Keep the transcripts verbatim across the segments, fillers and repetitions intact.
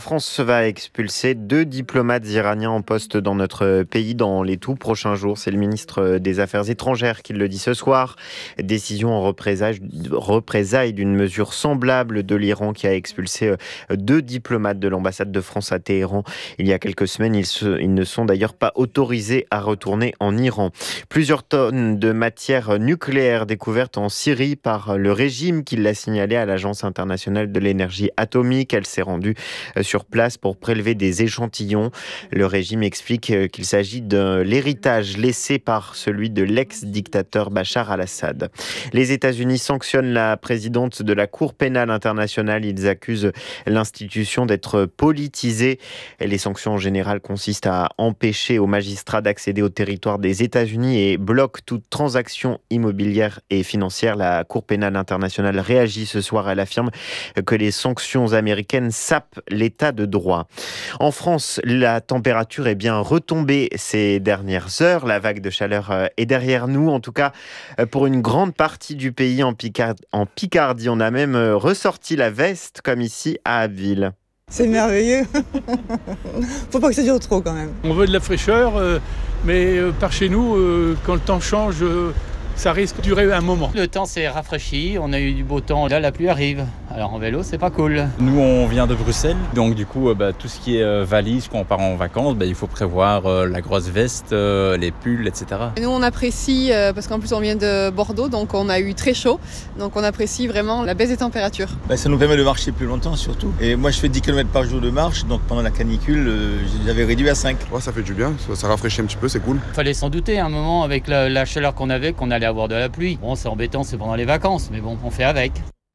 France va expulser deux diplomates iraniens en poste dans notre pays dans les tout prochains jours. C'est le ministre des Affaires étrangères qui le dit ce soir. Décision en représailles, représailles d'une mesure semblable de l'Iran qui a expulsé deux diplomates de l'ambassade de France à Téhéran il y a quelques semaines. Ils, se, ils ne sont d'ailleurs pas autorisés à retourner en Iran. Plusieurs tonnes de matière nucléaire découvertes en Syrie par le régime qui l'a signalé à l'Agence internationale de l'énergie atomique. Elle s'est rendue sur place pour prélever des échantillons. Le régime explique qu'il s'agit de l'héritage laissé par celui de l'ex-dictateur Bachar al-Assad. Les États-Unis sanctionnent la présidente de la Cour pénale internationale. Ils accusent l'institution d'être politisée. Les sanctions en général consistent à empêcher aux magistrats d'accéder au territoire des États-Unis et bloquent toute transaction immobilière et financière. La Cour pénale internationale réagit ce soir. Elle affirme que les sanctions américaines sapent l'état de droit. En France, la température est bien retombée ces dernières heures. La vague de chaleur est derrière nous. En tout cas, pour une grande partie du pays en Picardie, en Picardie, on a même ressorti la veste, comme ici à Abbeville. C'est merveilleux. Faut pas que ça dure trop quand même. On veut de la fraîcheur, euh, mais euh, par chez nous, euh, quand le temps change, euh, ça risque de durer un moment. Le temps s'est rafraîchi, on a eu du beau temps, là la pluie arrive. Alors en vélo, c'est pas cool. Nous, on vient de Bruxelles, donc du coup, bah, tout ce qui est euh, valise, quand on part en vacances, bah, il faut prévoir euh, la grosse veste, euh, les pulls, et cetera. Nous, on apprécie, euh, parce qu'en plus on vient de Bordeaux, donc on a eu très chaud, donc on apprécie vraiment la baisse des températures. Bah, ça nous permet de marcher plus longtemps surtout. Et moi, je fais dix kilomètres par jour de marche, donc pendant la canicule, euh, j'avais réduit à cinq. Ouais, ça fait du bien, ça, ça rafraîchit un petit peu, c'est cool. Il fallait s'en douter à un moment, avec la, la chaleur qu'on avait, qu'on allait avoir de la pluie. Bon, c'est embêtant, c'est pendant les vacances, mais bon, on fait avec.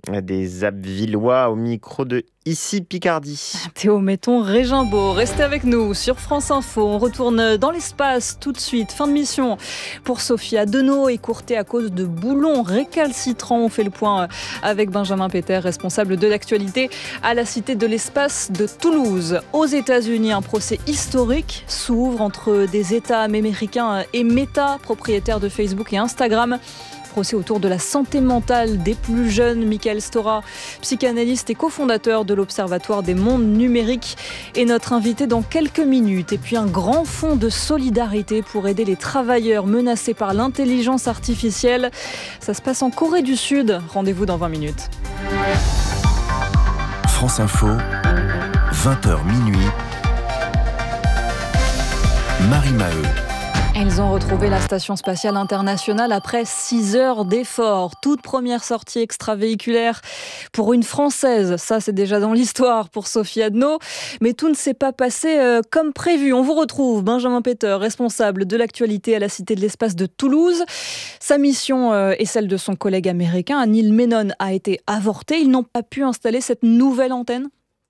Des Abbvillois au micro de Ici Picardie. Théo Metton, Régimbaud, restez avec nous sur France Info. On retourne dans l'espace tout de suite. Fin de mission pour Sophia Deneau, écourtée à cause de boulons récalcitrants. On fait le point avec Benjamin Péter, responsable de l'actualité à la Cité de l'Espace de Toulouse. Aux États-Unis, un procès historique s'ouvre entre des États américains et Meta, propriétaire de Facebook et Instagram. Procès autour de la santé mentale des plus jeunes. Michael Stora, psychanalyste et cofondateur de l'Observatoire des mondes numériques, est notre invité dans quelques minutes. Et puis un grand fonds de solidarité pour aider les travailleurs menacés par l'intelligence artificielle. Ça se passe en Corée du Sud. Rendez-vous dans vingt minutes. France Info, vingt heures minuit. Marie Maheu. Ils ont retrouvé la Station spatiale internationale après six heures d'efforts. Toute première sortie extravéhiculaire pour une Française. Ça, c'est déjà dans l'histoire pour Sophia Deneau. Mais tout ne s'est pas passé euh, comme prévu. On vous retrouve, Benjamin Péter, responsable de l'actualité à la Cité de l'Espace de Toulouse. Sa mission euh, et celle de son collègue américain, Neil Menon, a été avortée. Ils n'ont pas pu installer cette nouvelle antenne ?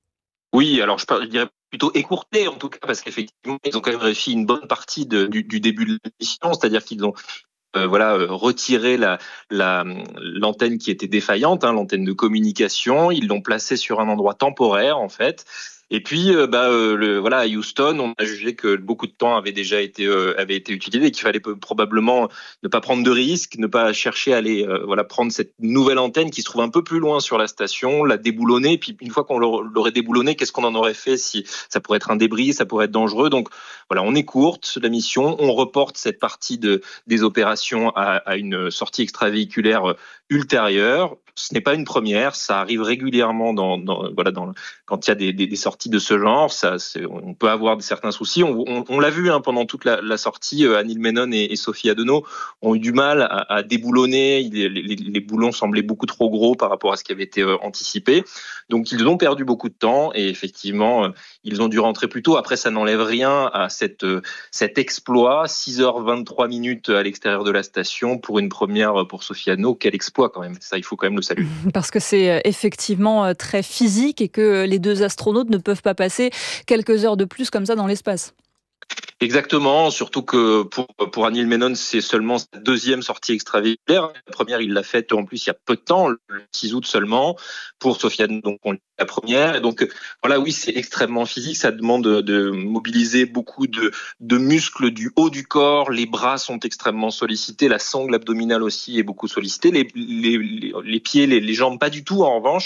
Oui, alors je, je dirais plutôt écourté en tout cas, parce qu'effectivement, ils ont quand même réussi une bonne partie de, du, du début de l'émission, c'est-à-dire qu'ils ont euh, voilà, retiré la, la, l'antenne qui était défaillante, hein, l'antenne de communication, ils l'ont placée sur un endroit temporaire en fait. Et puis, euh, bah, euh, le, voilà, à Houston, on a jugé que beaucoup de temps avait déjà été euh, avait été utilisé et qu'il fallait probablement ne pas prendre de risques, ne pas chercher à aller euh, voilà prendre cette nouvelle antenne qui se trouve un peu plus loin sur la station, la déboulonner. Et puis une fois qu'on l'aurait déboulonnée, qu'est-ce qu'on en aurait fait? Si ça pourrait être un débris, ça pourrait être dangereux. Donc voilà, on écourte la mission, on reporte cette partie de des opérations à, à une sortie extravéhiculaire ultérieure. Ce n'est pas une première, ça arrive régulièrement dans, dans voilà dans quand il y a des, des, des sorties de ce genre, ça c'est, on peut avoir certains soucis. On, on, on l'a vu hein, pendant toute la, la sortie, euh, Neil Menon et, et Sophia Deneau ont eu du mal à, à déboulonner. Les, les, les boulons semblaient beaucoup trop gros par rapport à ce qui avait été euh, anticipé. Donc ils ont perdu beaucoup de temps et effectivement euh, ils ont dû rentrer plus tôt. Après ça n'enlève rien à cette euh, cet exploit, six heures vingt-trois minutes à l'extérieur de la station pour une première pour Sophia Deneau. Quel exploit quand même. Ça il faut quand même le saluer. Parce que c'est effectivement très physique et que les deux astronautes ne peuvent pas passer quelques heures de plus comme ça dans l'espace. Exactement, surtout que pour, pour Neil Menon, c'est seulement sa deuxième sortie extravéhiculaire. La première, il l'a faite en plus il y a peu de temps, le six août seulement. Pour Sophia, donc on la première. Et donc voilà, oui, c'est extrêmement physique. Ça demande de mobiliser beaucoup de, de muscles du haut du corps. Les bras sont extrêmement sollicités. La sangle abdominale aussi est beaucoup sollicitée. Les, les, les, les pieds, les, les jambes, pas du tout en revanche.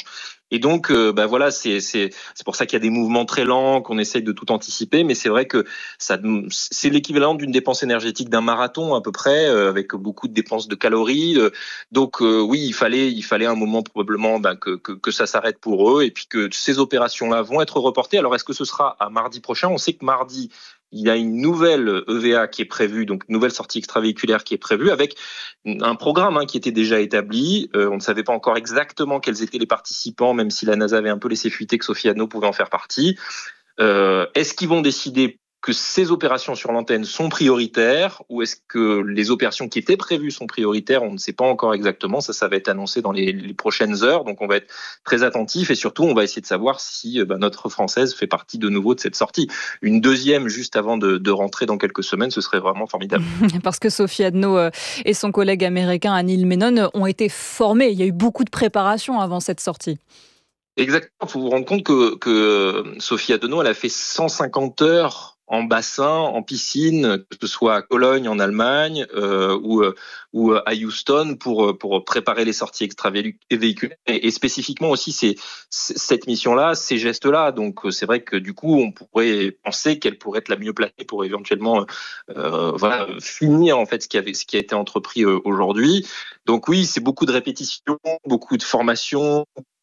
Et donc, euh, bah voilà, c'est c'est c'est pour ça qu'il y a des mouvements très lents, qu'on essaye de tout anticiper. Mais c'est vrai que ça, c'est l'équivalent d'une dépense énergétique d'un marathon à peu près, euh, avec beaucoup de dépenses de calories. Euh, donc euh, oui, il fallait il fallait un moment probablement bah, que, que que ça s'arrête pour eux et puis que ces opérations-là vont être reportées. Alors est-ce que ce sera à mardi prochain ? On sait que mardi, il y a une nouvelle E V A qui est prévue, donc une nouvelle sortie extravéhiculaire qui est prévue avec un programme hein, qui était déjà établi. Euh, on ne savait pas encore exactement quels étaient les participants, même si la NASA avait un peu laissé fuiter que Sophie Anno pouvait en faire partie. Euh, est-ce qu'ils vont décider que ces opérations sur l'antenne sont prioritaires ou est-ce que les opérations qui étaient prévues sont prioritaires ? On ne sait pas encore exactement. Ça, ça va être annoncé dans les, les prochaines heures. Donc, on va être très attentif et surtout, on va essayer de savoir si bah, notre Française fait partie de nouveau de cette sortie. Une deuxième juste avant de, de rentrer dans quelques semaines, ce serait vraiment formidable. Parce que Sophie Adno et son collègue américain Neil Menon ont été formés. Il y a eu beaucoup de préparation avant cette sortie. Exactement. Il faut vous rendre compte que, que Sophie Adno, elle a fait cent cinquante heures en bassin, en piscine, que ce soit à Cologne en Allemagne euh, ou, ou à Houston pour pour préparer les sorties extravéhiculaires et, et spécifiquement aussi ces, cette mission-là, ces gestes-là. Donc c'est vrai que du coup on pourrait penser qu'elle pourrait être la mieux placée pour éventuellement euh, voilà finir en fait ce qui avait ce qui a été entrepris euh, aujourd'hui. Donc oui, c'est beaucoup de répétitions, beaucoup de formation.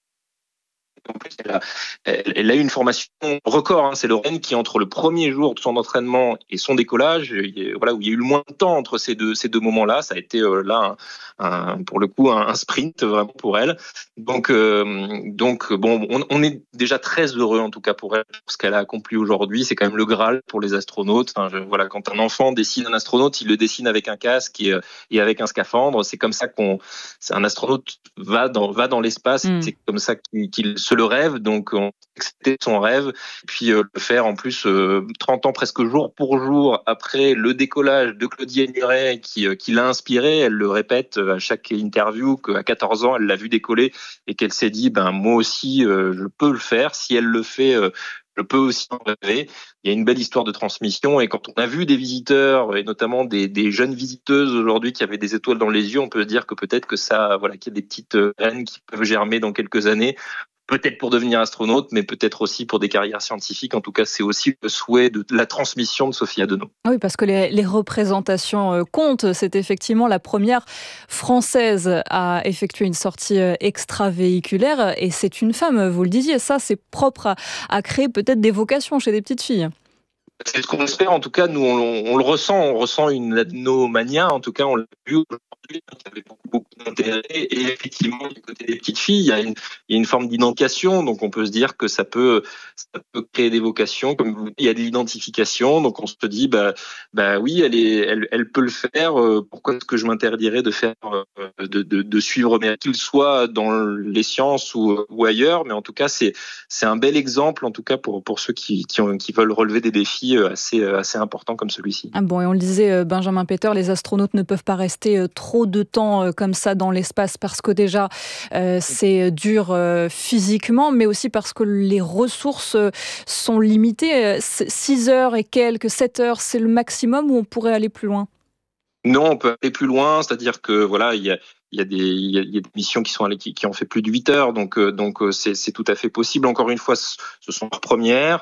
En plus, elle a, elle, elle a eu une formation record. Hein. C'est Lorraine qui, entre le premier jour de son entraînement et son décollage, il, voilà, où il y a eu le moins de temps entre ces deux, ces deux moments-là, ça a été euh, là, un, un, pour le coup, un, un sprint vraiment pour elle. Donc, euh, donc bon, on, on est déjà très heureux en tout cas pour elle, pour ce qu'elle a accompli aujourd'hui. C'est quand même le Graal pour les astronautes. Enfin, je, voilà, quand un enfant dessine un astronaute, il le dessine avec un casque et, et avec un scaphandre. C'est comme ça qu'on, c'est un astronaute va dans, va dans l'espace. Mmh. C'est comme ça qu'il, qu'il se le rêve, donc on c'était son rêve, puis euh, le faire en plus euh, trente ans presque jour pour jour après le décollage de Claudie Nuret qui, euh, qui l'a inspiré. Elle le répète à chaque interview qu'à quatorze ans elle l'a vu décoller et qu'elle s'est dit ben moi aussi euh, je peux le faire, si elle le fait euh, je peux aussi en rêver. Il y a une belle histoire de transmission et quand on a vu des visiteurs et notamment des, des jeunes visiteuses aujourd'hui qui avaient des étoiles dans les yeux, on peut se dire que peut-être que ça, voilà, qu'il y a des petites graines qui peuvent germer dans quelques années. Peut-être pour devenir astronaute, mais peut-être aussi pour des carrières scientifiques. En tout cas, c'est aussi le souhait de la transmission de Sophie Adno. Oui, parce que les, les représentations comptent. C'est effectivement la première Française à effectuer une sortie extravéhiculaire. Et c'est une femme, vous le disiez. Ça, c'est propre à, à créer peut-être des vocations chez des petites filles. C'est ce qu'on espère. En tout cas, nous, on, on le ressent. On ressent une adnomania. En tout cas, on l'a vu aujourd'hui. Il y avait beaucoup, beaucoup d'intérêt. Et effectivement, du côté des petites filles, il y a une, il y a une forme d'identification. Donc, on peut se dire que ça peut, ça peut créer des vocations. Comme vous dites, il y a des identifications. Donc, on se dit, bah, bah oui, elle est, elle, elle peut le faire. Pourquoi est-ce que je m'interdirais de faire, de, de, de suivre mes, qu'il soit dans les sciences ou, ou ailleurs. Mais en tout cas, c'est, c'est un bel exemple, en tout cas, pour, pour ceux qui, qui ont, qui veulent relever des défis assez, assez important comme celui-ci. Ah bon, et on le disait, Benjamin Peter, les astronautes ne peuvent pas rester trop de temps comme ça dans l'espace parce que déjà euh, c'est dur euh, physiquement, mais aussi parce que les ressources sont limitées. six heures et quelques, sept heures, c'est le maximum ou on pourrait aller plus loin ? Non, on peut aller plus loin, c'est-à-dire que voilà, il y a Il y, a des, il y a des missions qui sont allées, qui, qui ont fait plus de huit heures, donc donc c'est, c'est tout à fait possible. Encore une fois, ce sont leurs premières.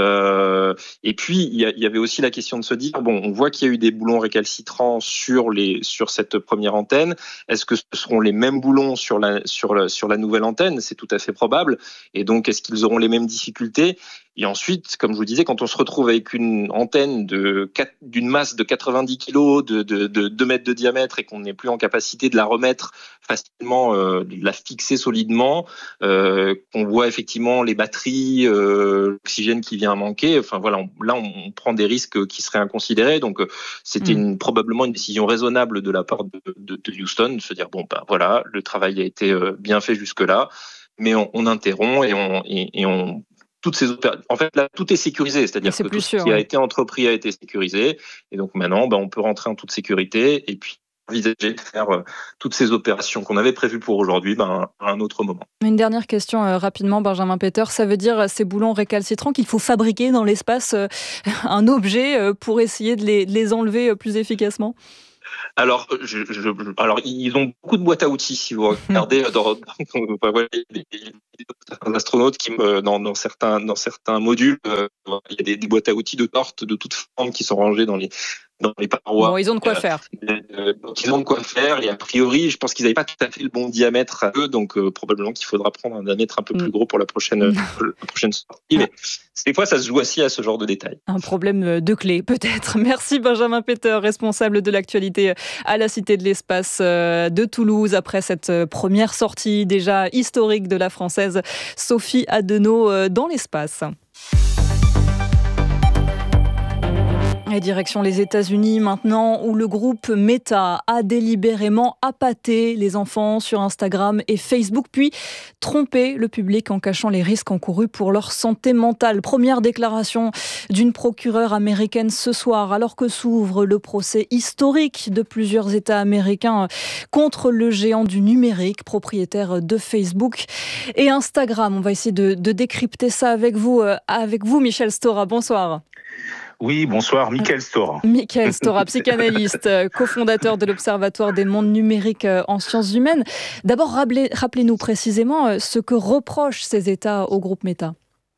Euh, et puis il y, a, il y avait aussi la question de se dire bon, on voit qu'il y a eu des boulons récalcitrants sur les sur cette première antenne. Est-ce que ce seront les mêmes boulons sur la sur la sur la nouvelle antenne ? C'est tout à fait probable. Et donc est-ce qu'ils auront les mêmes difficultés ? Et ensuite, comme je vous disais, quand on se retrouve avec une antenne de d'une masse de quatre-vingt-dix kilos, de, de, de deux mètres de diamètre, et qu'on n'est plus en capacité de la remettre facilement, euh, de la fixer solidement, euh, qu'on voit effectivement les batteries, euh, l'oxygène qui vient à manquer. Enfin voilà, on, là on, on prend des risques qui seraient inconsidérés. Donc euh, c'était mmh. une, probablement une décision raisonnable de la part de, de, de Houston de se dire bon ben voilà, le travail a été euh, bien fait jusque là, mais on, on interrompt et on et, et on toutes ces opérations. En fait, là, tout est sécurisé, c'est-à-dire c'est que tout sûr, ce qui ouais. a été entrepris a été sécurisé, et donc maintenant, ben, on peut rentrer en toute sécurité et puis envisager de faire euh, toutes ces opérations qu'on avait prévues pour aujourd'hui ben, à un autre moment. Une dernière question euh, rapidement, Benjamin Peter, ça veut dire ces boulons récalcitrants qu'il faut fabriquer dans l'espace euh, un objet euh, pour essayer de les, de les enlever euh, plus efficacement ? Alors, je, je, alors, ils ont beaucoup de boîtes à outils, si vous regardez dans, dans, dans ouais, les, les astronautes qui, dans, dans certains, dans certains modules, euh, il y a des, des boîtes à outils de tortes de toutes formes qui sont rangées dans les, dans les parois. Bon, ils ont de quoi euh, faire. Euh, donc, ils ont de quoi faire. Et a priori, je pense qu'ils n'avaient pas tout à fait le bon diamètre à eux, donc euh, probablement qu'il faudra prendre un diamètre un peu plus gros pour la prochaine, euh, la prochaine sortie. Mais des fois, ça se joue aussi à ce genre de détails. Un problème de clé, peut-être. Merci Benjamin Peter, responsable de l'actualité à la Cité de l'Espace de Toulouse, après cette première sortie déjà historique de la Française Sophie Adenau dans l'espace. Et direction les États-Unis maintenant, où le groupe Meta a délibérément appâté les enfants sur Instagram et Facebook, puis trompé le public en cachant les risques encourus pour leur santé mentale. Première déclaration d'une procureure américaine ce soir, alors que s'ouvre le procès historique de plusieurs États américains contre le géant du numérique, propriétaire de Facebook et Instagram. On va essayer de, de décrypter ça avec vous, avec vous, Michel Stora. Bonsoir. Oui, bonsoir, Michael Stora. Michael Stora, psychanalyste, cofondateur de l'Observatoire des mondes numériques en sciences humaines. D'abord, rappelez, rappelez-nous précisément ce que reprochent ces États au groupe Meta.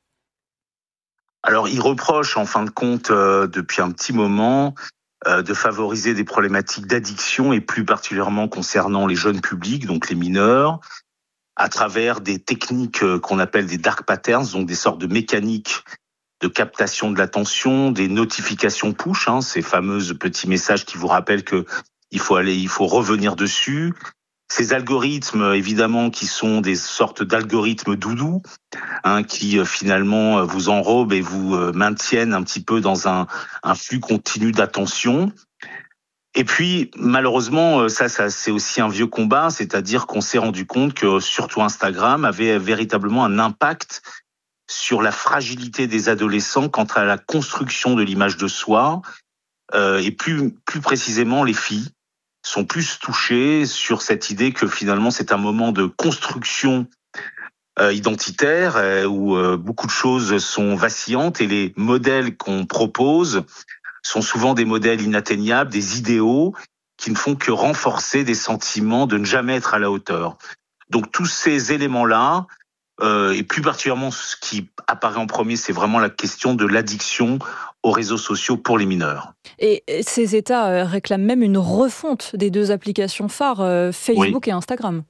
Alors, ils reprochent, en fin de compte, euh, depuis un petit moment, euh, de favoriser des problématiques d'addiction, et plus particulièrement concernant les jeunes publics, donc les mineurs, à travers des techniques qu'on appelle des dark patterns, donc des sortes de mécaniques de captation de l'attention, des notifications push, hein, ces fameuses petits messages qui vous rappellent que il faut aller, il faut revenir dessus. Ces algorithmes, évidemment, qui sont des sortes d'algorithmes doudou, hein, qui euh, finalement vous enrobent et vous euh, maintiennent un petit peu dans un, un flux continu d'attention. Et puis, malheureusement, ça, ça, c'est aussi un vieux combat, c'est-à-dire qu'on s'est rendu compte que surtout Instagram avait véritablement un impact sur la fragilité des adolescents quant à la construction de l'image de soi, euh, et plus, plus précisément les filles sont plus touchées sur cette idée que finalement c'est un moment de construction euh, identitaire euh, où euh, beaucoup de choses sont vacillantes et les modèles qu'on propose sont souvent des modèles inatteignables, des idéaux qui ne font que renforcer des sentiments de ne jamais être à la hauteur. Donc tous ces éléments-là, Euh, et plus particulièrement, ce qui apparaît en premier, c'est vraiment la question de l'addiction aux réseaux sociaux pour les mineurs. Et ces États réclament même une refonte des deux applications phares, Facebook oui. et Instagram.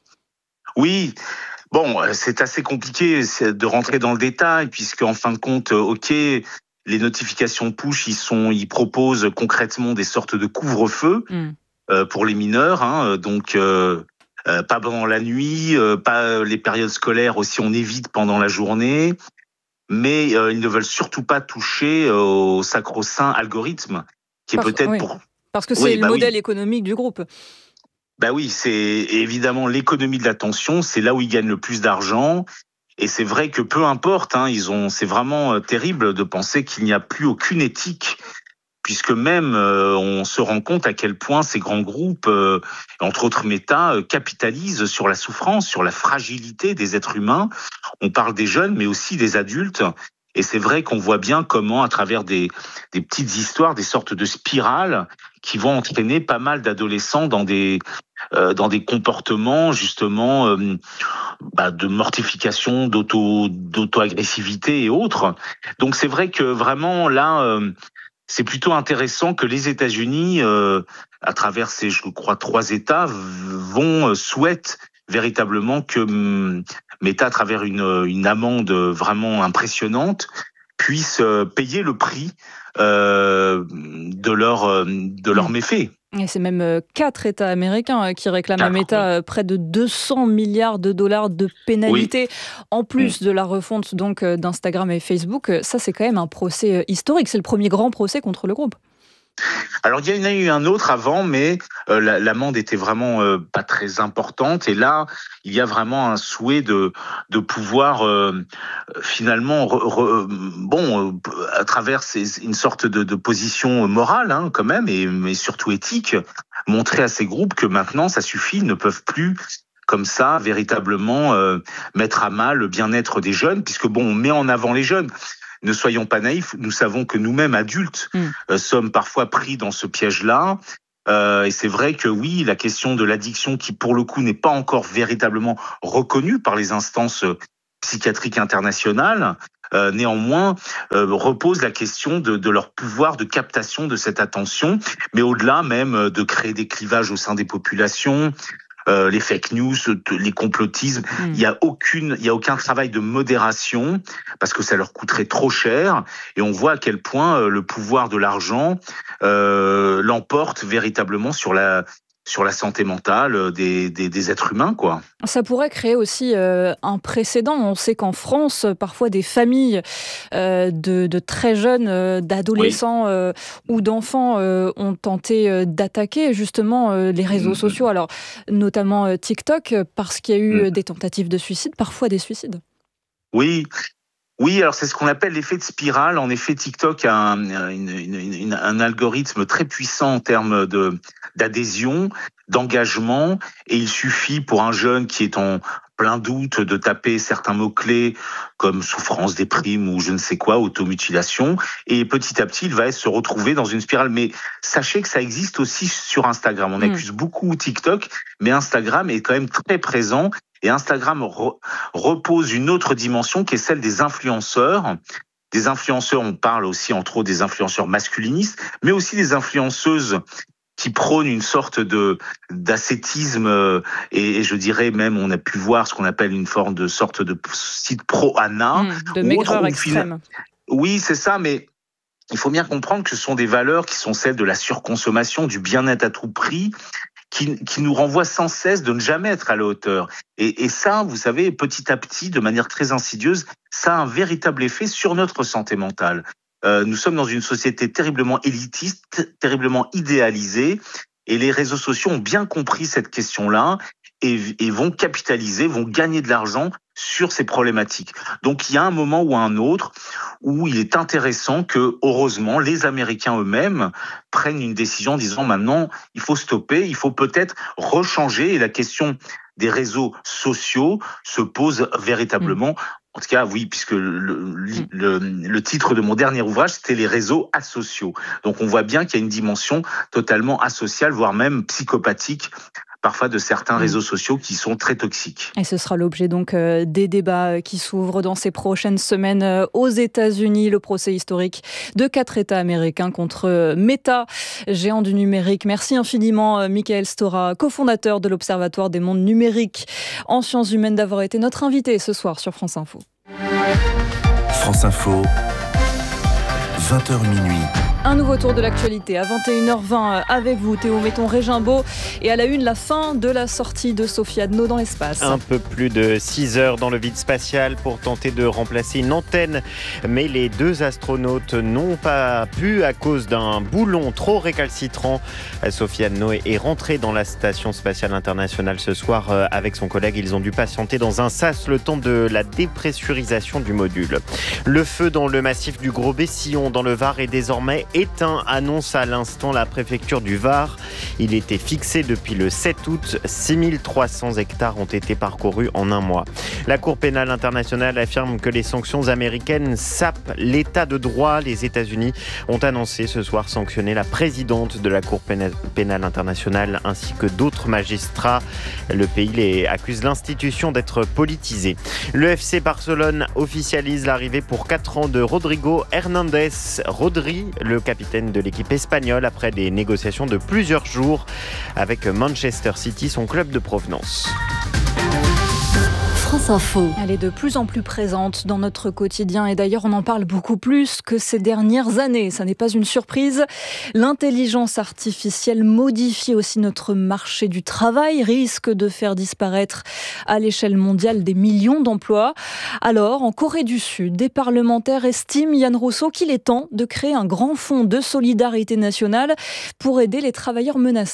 Oui, bon, c'est assez compliqué de rentrer dans le détail, puisque en fin de compte, ok, les notifications push, ils sont, ils proposent concrètement des sortes de couvre-feu mm. euh, pour les mineurs, hein, donc. Euh, Euh, pas pendant la nuit, euh, pas les périodes scolaires aussi, on évite pendant la journée, mais euh, ils ne veulent surtout pas toucher euh, au sacro-saint algorithme, qui Parce, est peut-être oui. pour... Parce que c'est oui, le bah modèle oui. économique du groupe. Bah oui, c'est évidemment l'économie de l'attention, c'est là où ils gagnent le plus d'argent, et c'est vrai que peu importe, hein, ils ont, c'est vraiment terrible de penser qu'il n'y a plus aucune éthique, puisque même euh, on se rend compte à quel point ces grands groupes, euh, entre autres Meta, euh, capitalisent sur la souffrance, sur la fragilité des êtres humains. On parle des jeunes, mais aussi des adultes. Et c'est vrai qu'on voit bien comment, à travers des, des petites histoires, des sortes de spirales qui vont entraîner pas mal d'adolescents dans des, euh, dans des comportements justement euh, bah, de mortification, d'auto, d'auto-agressivité et autres. Donc c'est vrai que vraiment là... Euh, c'est plutôt intéressant que les États-Unis, euh, à travers ces, je crois, trois États, vont euh, souhaitent véritablement que euh, Meta, à travers une, une amende vraiment impressionnante, puisse euh, payer le prix euh, de leur euh, de leurs méfaits. Et c'est même quatre États américains qui réclament à Meta près de deux cents milliards de dollars de pénalités, oui. en plus de la refonte donc d'Instagram et Facebook. Ça, c'est quand même un procès historique. C'est le premier grand procès contre le groupe. Alors, il y en a eu un autre avant, mais euh, l'amende était vraiment euh, pas très importante. Et là, il y a vraiment un souhait de de pouvoir euh, finalement, re, re, bon, euh, à travers ces, une sorte de, de position morale, hein, quand même, et mais surtout éthique, montrer à ces groupes que maintenant, ça suffit, ils ne peuvent plus comme ça véritablement euh, mettre à mal le bien-être des jeunes, puisque bon, on met en avant les jeunes. Ne soyons pas naïfs, nous savons que nous-mêmes, adultes, mmh. euh, sommes parfois pris dans ce piège-là. Euh, et c'est vrai que oui, la question de l'addiction, qui pour le coup n'est pas encore véritablement reconnue par les instances psychiatriques internationales, euh, néanmoins euh, repose la question de, de leur pouvoir de captation de cette attention, mais au-delà même de créer des clivages au sein des populations. Euh, les fake news, les complotismes, il mmh. y a aucune, il y a aucun travail de modération parce que ça leur coûterait trop cher. Et on voit à quel point euh, le pouvoir de l'argent euh, l'emporte véritablement sur la sur la santé mentale des, des, des êtres humains, quoi. Ça pourrait créer aussi euh, un précédent. On sait qu'en France, parfois des familles euh, de, de très jeunes, euh, d'adolescents oui. euh, ou d'enfants euh, ont tenté euh, d'attaquer justement euh, les réseaux mmh. sociaux, alors notamment euh, TikTok, parce qu'il y a eu mmh. des tentatives de suicide, parfois des suicides. Oui. Oui, alors c'est ce qu'on appelle l'effet de spirale. En effet, TikTok a un, une, une, une, un algorithme très puissant en termes de, d'adhésion, d'engagement, et il suffit pour un jeune qui est en plein doute de taper certains mots-clés comme souffrance, déprime ou je ne sais quoi, automutilation, et petit à petit, il va se retrouver dans une spirale. Mais sachez que ça existe aussi sur Instagram. On accuse mmh. beaucoup TikTok, mais Instagram est quand même très présent. Et Instagram re- repose une autre dimension qui est celle des influenceurs. Des influenceurs, on parle aussi entre autres des influenceurs masculinistes, mais aussi des influenceuses qui prônent une sorte de d'ascétisme et, et je dirais même, on a pu voir ce qu'on appelle une forme de sorte de site pro-Ana. Mmh, de maigreur extrême. Oui, c'est ça, mais il faut bien comprendre que ce sont des valeurs qui sont celles de la surconsommation, du bien-être à tout prix, Qui, qui nous renvoie sans cesse de ne jamais être à la hauteur. Et, et ça, vous savez, petit à petit, de manière très insidieuse, ça a un véritable effet sur notre santé mentale. Euh, nous sommes dans une société terriblement élitiste, terriblement idéalisée, et les réseaux sociaux ont bien compris cette question-là et, et vont capitaliser, vont gagner de l'argent sur ces problématiques. Donc il y a un moment ou un autre où il est intéressant que, heureusement, les Américains eux-mêmes prennent une décision en disant maintenant, il faut stopper, il faut peut-être rechanger, et la question des réseaux sociaux se pose véritablement. Mmh. En tout cas, oui, puisque le, le, le, le titre de mon dernier ouvrage, c'était les réseaux asociaux. Donc on voit bien qu'il y a une dimension totalement asociale, voire même psychopathique, parfois de certains réseaux sociaux qui sont très toxiques. Et ce sera l'objet donc euh, des débats qui s'ouvrent dans ces prochaines semaines euh, aux États-Unis, le procès historique de quatre États américains contre euh, Meta, géant du numérique. Merci infiniment euh, Michael Stora, cofondateur de l'Observatoire des mondes numériques en sciences humaines, d'avoir été notre invité ce soir sur France Info. France Info, vingt heures minuit. Un nouveau tour de l'actualité à vingt et une heures vingt avec vous, Théo Metton-Régimbaud. Et à la une, la fin de la sortie de Sophie Adenau dans l'espace. Un peu plus de six heures dans le vide spatial pour tenter de remplacer une antenne. Mais les deux astronautes n'ont pas pu à cause d'un boulon trop récalcitrant. Sophie Adenau est rentrée dans la station spatiale internationale ce soir avec son collègue. Ils ont dû patienter dans un sas le temps de la dépressurisation du module. Le feu dans le massif du Gros Bessillon dans le Var est désormais éteint, annonce à l'instant la préfecture du Var. Il était fixé depuis le sept août. six mille trois cents hectares ont été parcourus en un mois. La Cour pénale internationale affirme que les sanctions américaines sapent l'état de droit. Les États-Unis ont annoncé ce soir sanctionner la présidente de la Cour pénale internationale ainsi que d'autres magistrats. Le pays les accuse l'institution d'être politisée. Le F C Barcelone officialise l'arrivée pour quatre ans de Rodrigo Hernandez. Rodri, le capitaine de l'équipe espagnole, après des négociations de plusieurs jours avec Manchester City, son club de provenance. France Info. Elle est de plus en plus présente dans notre quotidien et d'ailleurs on en parle beaucoup plus que ces dernières années. Ça n'est pas une surprise. L'intelligence artificielle modifie aussi notre marché du travail, risque de faire disparaître à l'échelle mondiale des millions d'emplois. Alors, en Corée du Sud, des parlementaires estiment, Yann Rousseau, qu'il est temps de créer un grand fonds de solidarité nationale pour aider les travailleurs menacés.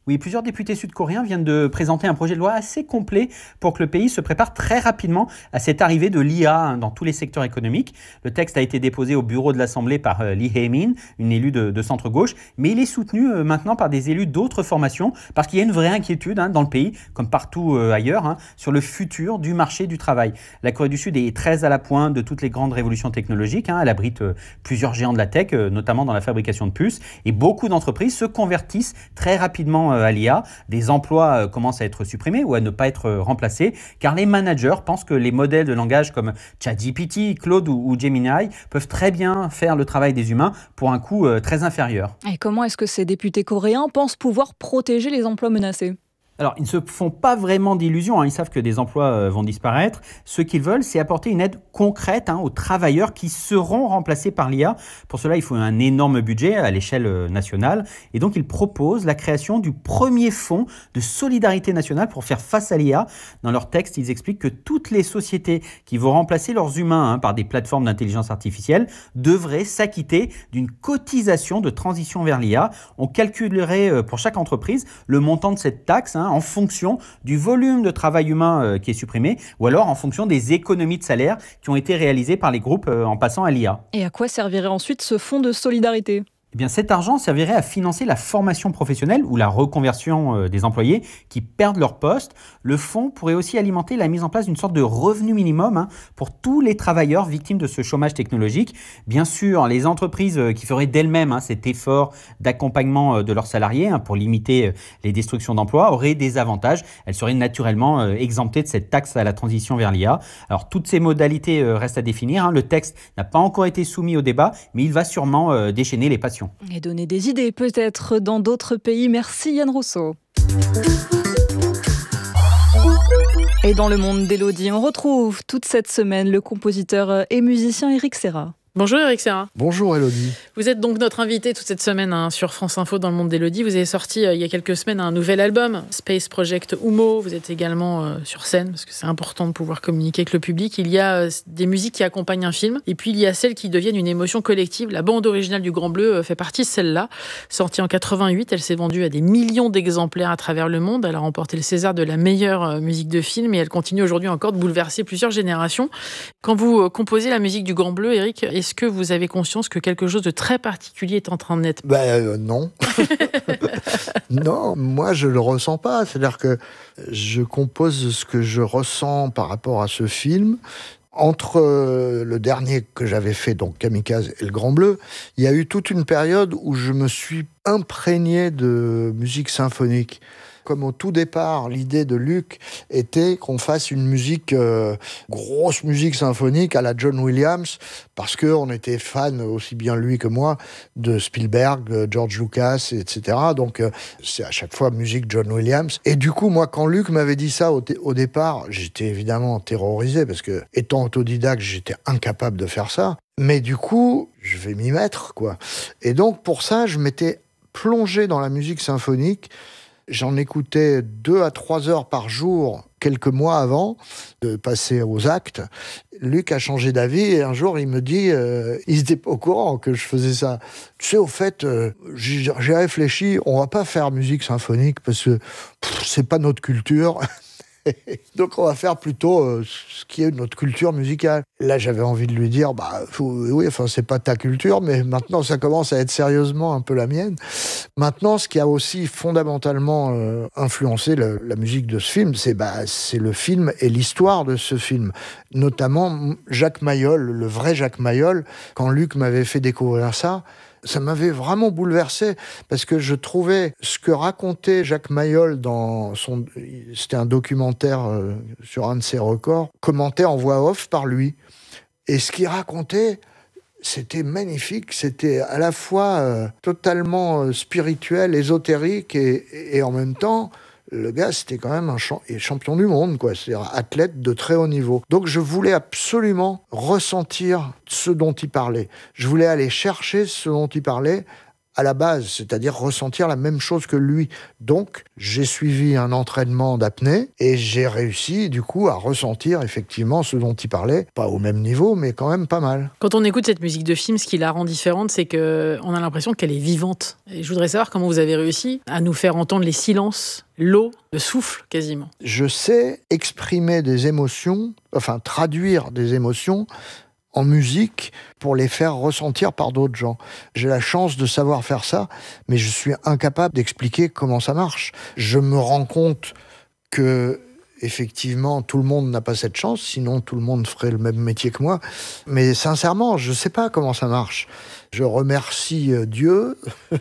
Oui, plusieurs députés sud-coréens viennent de présenter un projet de loi assez complet pour que le pays se prépare très rapidement à cette arrivée de l'I A dans tous les secteurs économiques. Le texte a été déposé au bureau de l'Assemblée par Lee Hae-min, une élue de, de centre-gauche, mais il est soutenu euh, maintenant par des élus d'autres formations parce qu'il y a une vraie inquiétude hein, dans le pays, comme partout euh, ailleurs, hein, sur le futur du marché du travail. La Corée du Sud est très à la pointe de toutes les grandes révolutions technologiques. Hein. Elle abrite euh, plusieurs géants de la tech, euh, notamment dans la fabrication de puces, et beaucoup d'entreprises se convertissent très rapidement à l'I A. Des emplois commencent à être supprimés ou à ne pas être remplacés, car les managers pensent que les modèles de langage comme ChatGPT, Claude ou, ou Gemini peuvent très bien faire le travail des humains pour un coût très inférieur. Et comment est-ce que ces députés coréens pensent pouvoir protéger les emplois menacés ? Alors, ils ne se font pas vraiment d'illusions, hein. Ils savent que des emplois euh, vont disparaître. Ce qu'ils veulent, c'est apporter une aide concrète hein, aux travailleurs qui seront remplacés par l'I A. Pour cela, il faut un énorme budget à l'échelle euh, nationale. Et donc, ils proposent la création du premier fonds de solidarité nationale pour faire face à l'I A. Dans leur texte, ils expliquent que toutes les sociétés qui vont remplacer leurs humains hein, par des plateformes d'intelligence artificielle devraient s'acquitter d'une cotisation de transition vers l'I A. On calculerait euh, pour chaque entreprise le montant de cette taxe, hein, en fonction du volume de travail humain euh, qui est supprimé, ou alors en fonction des économies de salaire qui ont été réalisées par les groupes euh, en passant à l'I A. Et à quoi servirait ensuite ce fonds de solidarité ? Eh bien, cet argent servirait à financer la formation professionnelle ou la reconversion euh, des employés qui perdent leur poste. Le fonds pourrait aussi alimenter la mise en place d'une sorte de revenu minimum hein, pour tous les travailleurs victimes de ce chômage technologique. Bien sûr, les entreprises euh, qui feraient d'elles-mêmes hein, cet effort d'accompagnement euh, de leurs salariés hein, pour limiter euh, les destructions d'emplois auraient des avantages. Elles seraient naturellement euh, exemptées de cette taxe à la transition vers l'I A. Alors, toutes ces modalités euh, restent à définir. Hein. Le texte n'a pas encore été soumis au débat, mais il va sûrement euh, déchaîner les passions. Et donner des idées peut-être dans d'autres pays. Merci Yann Rousseau. Et dans le monde d'Élodie, on retrouve toute cette semaine le compositeur et musicien Éric Serra. Bonjour Éric Serra. Bonjour Élodie. Vous êtes donc notre invité toute cette semaine hein, sur France Info dans le monde d'Élodie. Vous avez sorti euh, il y a quelques semaines un nouvel album, Space Project Humo. Vous êtes également euh, sur scène parce que c'est important de pouvoir communiquer avec le public. Il y a euh, des musiques qui accompagnent un film et puis il y a celles qui deviennent une émotion collective. La bande originale du Grand Bleu euh, fait partie de celle-là. Sortie en quatre-vingt-huit, elle s'est vendue à des millions d'exemplaires à travers le monde. Elle a remporté le César de la meilleure euh, musique de film et elle continue aujourd'hui encore de bouleverser plusieurs générations. Quand vous euh, composez la musique du Grand Bleu, Éric, est-ce que vous avez conscience que quelque chose de très particulier est en train de naître ? Ben euh, non. Non, moi je le ressens pas. C'est-à-dire que je compose ce que je ressens par rapport à ce film. Entre euh, le dernier que j'avais fait, donc Kamikaze et le Grand Bleu, il y a eu toute une période où je me suis imprégné de musique symphonique. Comme au tout départ, l'idée de Luc était qu'on fasse une musique, euh, grosse musique symphonique à la John Williams, parce qu'on était fan, aussi bien lui que moi, de Spielberg, George Lucas, et cetera. Donc euh, c'est à chaque fois musique John Williams. Et du coup, moi, quand Luc m'avait dit ça au, t- au départ, j'étais évidemment terrorisé, parce que, étant autodidacte, j'étais incapable de faire ça. Mais du coup, je vais m'y mettre, quoi. Et donc, pour ça, je m'étais plongé dans la musique symphonique. J'en écoutais deux à trois heures par jour, quelques mois avant de passer aux actes. Luc a changé d'avis et un jour, il me dit, euh, il n'était pas au courant que je faisais ça. Tu sais, au fait, euh, j'ai, j'ai réfléchi, on va pas faire musique symphonique parce que pff, c'est pas notre culture. Donc on va faire plutôt euh, ce qui est notre culture musicale. Là j'avais envie de lui dire, bah faut, oui, enfin c'est pas ta culture, mais maintenant ça commence à être sérieusement un peu la mienne. Maintenant, ce qui a aussi fondamentalement euh, influencé le, la musique de ce film, c'est bah c'est le film et l'histoire de ce film. Notamment Jacques Mayol, le vrai Jacques Mayol. Quand Luc m'avait fait découvrir ça, ça m'avait vraiment bouleversé parce que je trouvais ce que racontait Jacques Mayol dans son... C'était un documentaire euh, sur un de ses records, commenté en voix off par lui. Et ce qu'il racontait, c'était magnifique. C'était à la fois euh, totalement euh, spirituel, ésotérique et, et en même temps... Le gars, c'était quand même un champion du monde, quoi. C'est-à-dire athlète de très haut niveau. Donc, je voulais absolument ressentir ce dont il parlait. Je voulais aller chercher ce dont il parlait à la base, c'est-à-dire ressentir la même chose que lui. Donc, j'ai suivi un entraînement d'apnée et j'ai réussi, du coup, à ressentir effectivement ce dont il parlait. Pas au même niveau, mais quand même pas mal. Quand on écoute cette musique de film, ce qui la rend différente, c'est qu'on a l'impression qu'elle est vivante. Et je voudrais savoir comment vous avez réussi à nous faire entendre les silences, l'eau, le souffle quasiment. Je sais exprimer des émotions, enfin traduire des émotions en musique pour les faire ressentir par d'autres gens. J'ai la chance de savoir faire ça, mais je suis incapable d'expliquer comment ça marche. Je me rends compte que, effectivement, tout le monde n'a pas cette chance, sinon tout le monde ferait le même métier que moi. Mais sincèrement, je ne sais pas comment ça marche. Je remercie Dieu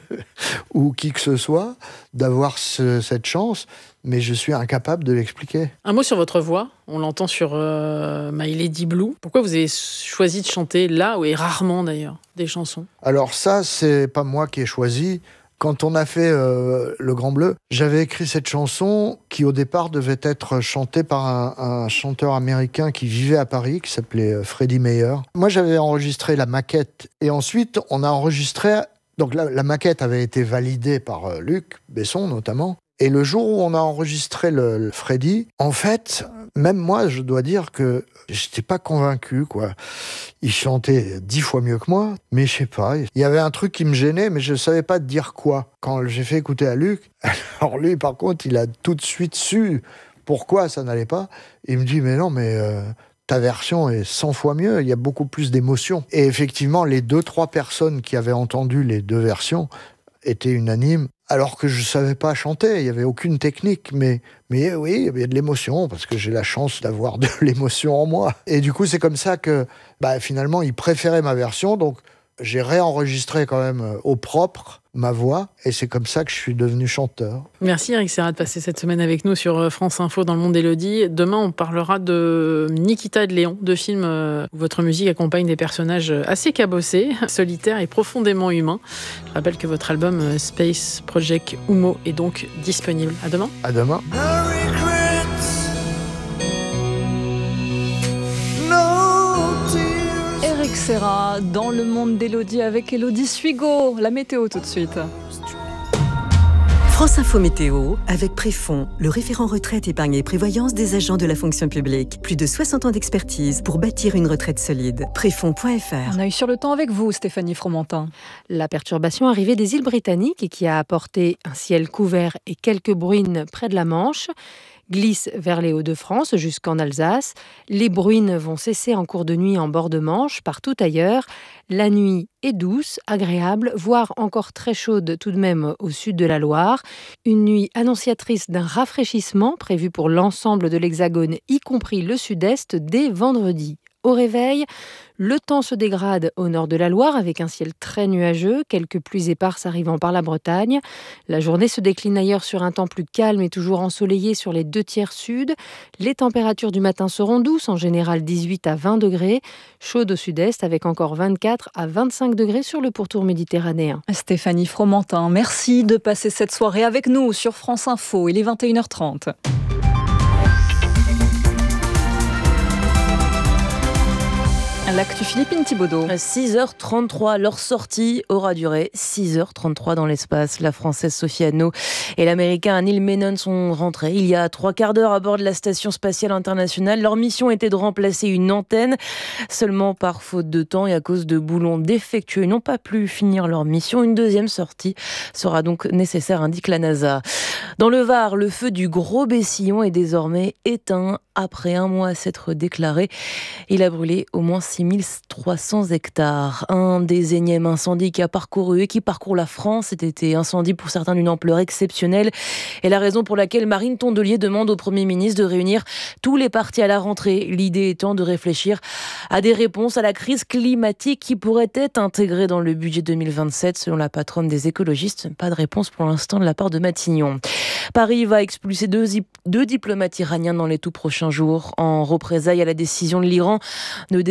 ou qui que ce soit d'avoir ce, cette chance, mais je suis incapable de l'expliquer. Un mot sur votre voix, on l'entend sur euh, My Lady Blue. Pourquoi vous avez choisi de chanter là, et rarement d'ailleurs, des chansons ? Alors ça, c'est pas moi qui ai choisi. Quand on a fait euh, Le Grand Bleu, j'avais écrit cette chanson qui au départ devait être chantée par un, un chanteur américain qui vivait à Paris, qui s'appelait Freddie Mayer. Moi, j'avais enregistré la maquette et ensuite on a enregistré... Donc la, la maquette avait été validée par euh, Luc Besson notamment. Et le jour où on a enregistré le, le Freddy, en fait, même moi, je dois dire que j'étais pas convaincu, quoi. Il chantait dix fois mieux que moi, mais je sais pas. Il y avait un truc qui me gênait, mais je savais pas dire quoi. Quand j'ai fait écouter à Luc, alors lui, par contre, il a tout de suite su pourquoi ça n'allait pas. Il me dit, mais non, mais... Euh, ta version est cent fois mieux, il y a beaucoup plus d'émotions. Et effectivement, les deux, trois personnes qui avaient entendu les deux versions étaient unanimes, alors que je ne savais pas chanter, il n'y avait aucune technique, mais, mais oui, il y avait de l'émotion, parce que j'ai la chance d'avoir de l'émotion en moi. Et du coup, c'est comme ça que, bah, finalement, ils préféraient ma version, donc j'ai réenregistré quand même au propre ma voix, et c'est comme ça que je suis devenu chanteur. Merci Eric Serra de passer cette semaine avec nous sur France Info dans le monde d'Élodie. Demain, on parlera de Nikita et de Léon, deux films où votre musique accompagne des personnages assez cabossés, solitaires et profondément humains. Je rappelle que votre album Space Project Humo est donc disponible. À demain. À demain. Eric Serra dans le monde d'Élodie avec Élodie Suigo. La météo tout de suite. France Info Météo avec Préfond, le référent retraite, épargne et prévoyance des agents de la fonction publique. Plus de soixante ans d'expertise pour bâtir une retraite solide. Préfond point f r. On a eu sur le temps avec vous, Stéphanie Fromentin. La perturbation arrivée des îles Britanniques et qui a apporté un ciel couvert et quelques bruines près de la Manche glisse vers les Hauts-de-France jusqu'en Alsace. Les bruines vont cesser en cours de nuit en bord de Manche, partout ailleurs. La nuit est douce, agréable, voire encore très chaude tout de même au sud de la Loire. Une nuit annonciatrice d'un rafraîchissement prévu pour l'ensemble de l'Hexagone, y compris le sud-est, dès vendredi. Au réveil, le temps se dégrade au nord de la Loire avec un ciel très nuageux, quelques pluies éparses arrivant par la Bretagne. La journée se décline ailleurs sur un temps plus calme et toujours ensoleillé sur les deux tiers sud. Les températures du matin seront douces, en général dix-huit à vingt degrés, chaudes au sud-est avec encore vingt-quatre à vingt-cinq degrés sur le pourtour méditerranéen. Stéphanie Fromentin, merci de passer cette soirée avec nous sur France Info. Il est vingt et une heures trente. L'actu Philippine Thibaudeau. six heures trente-trois, leur sortie aura duré six heures trente-trois dans l'espace. La Française Sophie Anno et l'Américain Neil Menon sont rentrés il y a trois quarts d'heure à bord de la Station Spatiale Internationale. Leur mission était de remplacer une antenne. Seulement par faute de temps et à cause de boulons défectueux, ils n'ont pas pu finir leur mission. Une deuxième sortie sera donc nécessaire, indique la NASA. Dans le Var, le feu du Gros Bessillon est désormais éteint après un mois à s'être déclaré. Il a brûlé au moins six mille trois cents hectares. Un des énièmes incendies qui a parcouru et qui parcourt la France cet été. Incendie pour certains d'une ampleur exceptionnelle. Et la raison pour laquelle Marine Tondelier demande au Premier ministre de réunir tous les partis à la rentrée. L'idée étant de réfléchir à des réponses à la crise climatique qui pourraient être intégrées dans le budget deux mille vingt-sept. Selon la patronne des écologistes, pas de réponse pour l'instant de la part de Matignon. Paris va expulser deux, deux diplomates iraniens dans les tout prochains jours en représailles à la décision de l'Iran de décréter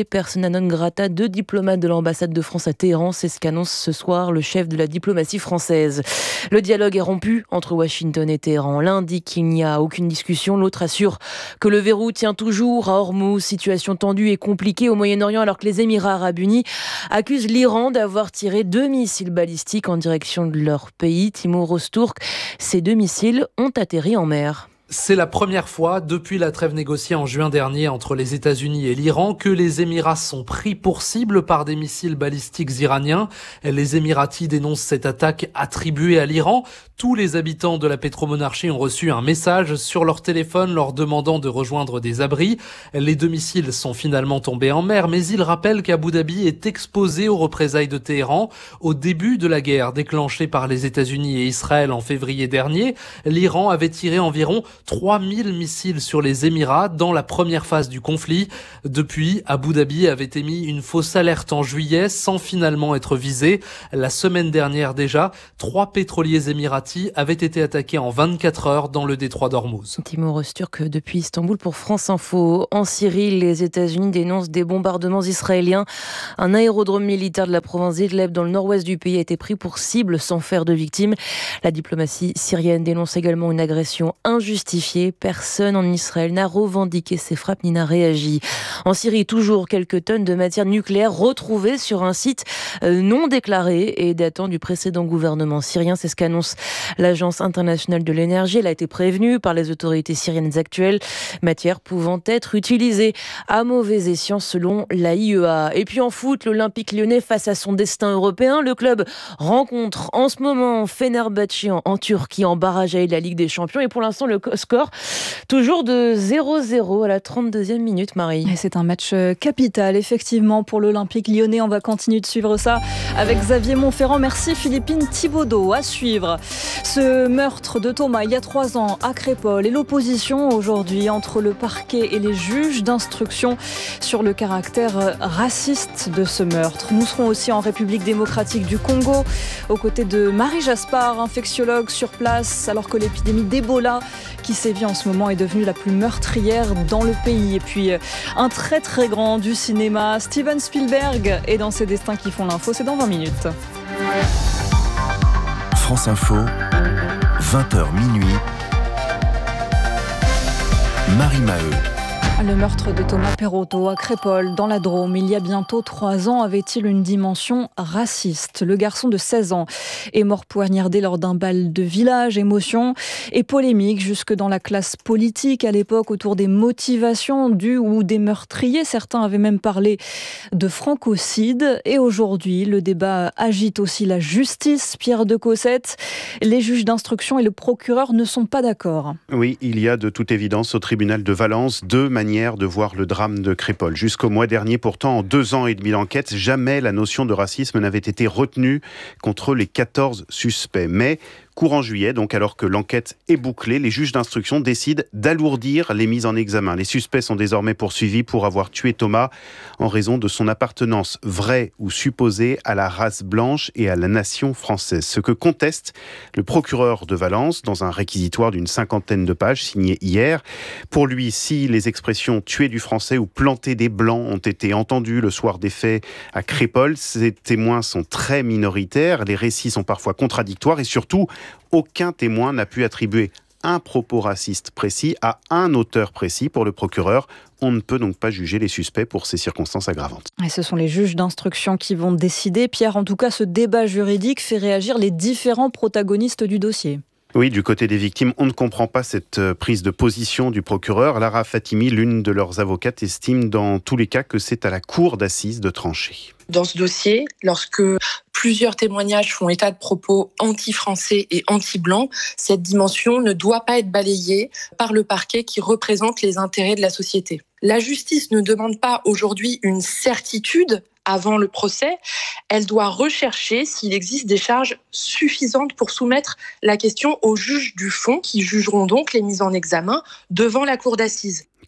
qualifié persona non grata de diplomate de l'ambassade de France à Téhéran. C'est ce qu'annonce ce soir le chef de la diplomatie française. Le dialogue est rompu entre Washington et Téhéran. L'un dit qu'il n'y a aucune discussion, l'autre assure que le verrou tient toujours à Hormuz. Situation tendue et compliquée au Moyen-Orient alors que les Émirats arabes unis accusent l'Iran d'avoir tiré deux missiles balistiques en direction de leur pays. Timur Öztürk, ces deux missiles ont atterri en mer. C'est la première fois depuis la trêve négociée en juin dernier entre les États-Unis et l'Iran que les Émirats sont pris pour cible par des missiles balistiques iraniens. Les Émiratis dénoncent cette attaque attribuée à l'Iran. Tous les habitants de la pétromonarchie ont reçu un message sur leur téléphone leur demandant de rejoindre des abris. Les deux missiles sont finalement tombés en mer, mais ils rappellent qu'Abu Dhabi est exposé aux représailles de Téhéran. Au début de la guerre déclenchée par les États-Unis et Israël en février dernier, l'Iran avait tiré environ trois mille missiles sur les Émirats dans la première phase du conflit. Depuis, Abu Dhabi avait émis une fausse alerte en juillet sans finalement être visé. La semaine dernière déjà, trois pétroliers émiratis avaient été attaqués en vingt-quatre heures dans le détroit d'Ormuz. Timur Öztürk depuis Istanbul pour France Info. En Syrie, les États-Unis dénoncent des bombardements israéliens. Un aérodrome militaire de la province d'Idlib dans le nord-ouest du pays a été pris pour cible sans faire de victimes. La diplomatie syrienne dénonce également une agression injustifiée. Personne en Israël n'a revendiqué ces frappes ni n'a réagi. En Syrie, toujours quelques tonnes de matière nucléaire retrouvées sur un site non déclaré et datant du précédent gouvernement syrien. C'est ce qu'annonce l'Agence internationale de l'énergie. Elle a été prévenue par les autorités syriennes actuelles. Matière pouvant être utilisée à mauvais escient selon l'A I E A. Et puis en foot, l'Olympique lyonnais face à son destin européen. Le club rencontre en ce moment Fenerbahçe en, en Turquie en barrage à la Ligue des Champions. Et pour l'instant, le score toujours de zéro zéro à la trente-deuxième minute, Marie. Et c'est un match capital, effectivement, pour l'Olympique lyonnais. On va continuer de suivre ça avec Xavier Montferrand. Merci Philippine Thibaudeau. À suivre ce meurtre de Thomas il y a trois ans à Crépol et l'opposition aujourd'hui entre le parquet et les juges d'instruction sur le caractère raciste de ce meurtre. Nous serons aussi en République démocratique du Congo aux côtés de Marie Jaspard, infectiologue sur place, alors que l'épidémie d'Ebola qui sévit en ce moment est devenue la plus meurtrière dans le pays. Et puis un très très grand du cinéma, Steven Spielberg, est dans ses destins qui font l'info. C'est dans vingt minutes. France Info, vingt heures minuit. Marie Maheu. Le meurtre de Thomas Perotto à Crépol, dans la Drôme, il y a bientôt trois ans, avait-il une dimension raciste? Le garçon de seize ans est mort poignardé lors d'un bal de village. Émotion et polémique jusque dans la classe politique à l'époque autour des motivations du ou des meurtriers. Certains avaient même parlé de francocide. Et aujourd'hui, le débat agite aussi la justice. Pierre de Cossette, les juges d'instruction et le procureur ne sont pas d'accord. Oui, il y a de toute évidence au tribunal de Valence deux manières de voir le drame de Crépol. Jusqu'au mois dernier, pourtant, en deux ans et demi d'enquête, jamais la notion de racisme n'avait été retenue contre les quatorze suspects. Mais courant juillet, donc alors que l'enquête est bouclée, les juges d'instruction décident d'alourdir les mises en examen. Les suspects sont désormais poursuivis pour avoir tué Thomas en raison de son appartenance vraie ou supposée à la race blanche et à la nation française. Ce que conteste le procureur de Valence dans un réquisitoire d'une cinquantaine de pages signé hier. Pour lui, si les expressions « tuer du français » ou « planter des blancs » ont été entendues le soir des faits à Crépol, ces témoins sont très minoritaires, les récits sont parfois contradictoires et surtout, aucun témoin n'a pu attribuer un propos raciste précis à un auteur précis. Pour le procureur, on ne peut donc pas juger les suspects pour ces circonstances aggravantes. Et ce sont les juges d'instruction qui vont décider. Pierre, en tout cas, ce débat juridique fait réagir les différents protagonistes du dossier. Oui, du côté des victimes, on ne comprend pas cette prise de position du procureur. Lara Fatimi, l'une de leurs avocates, estime dans tous les cas que c'est à la cour d'assises de trancher. Dans ce dossier, lorsque plusieurs témoignages font état de propos anti-français et anti-blancs, cette dimension ne doit pas être balayée par le parquet qui représente les intérêts de la société. La justice ne demande pas aujourd'hui une certitude avant le procès, elle doit rechercher s'il existe des charges suffisantes pour soumettre la question aux juges du fond qui jugeront donc les mises en examen devant la cour d'assises.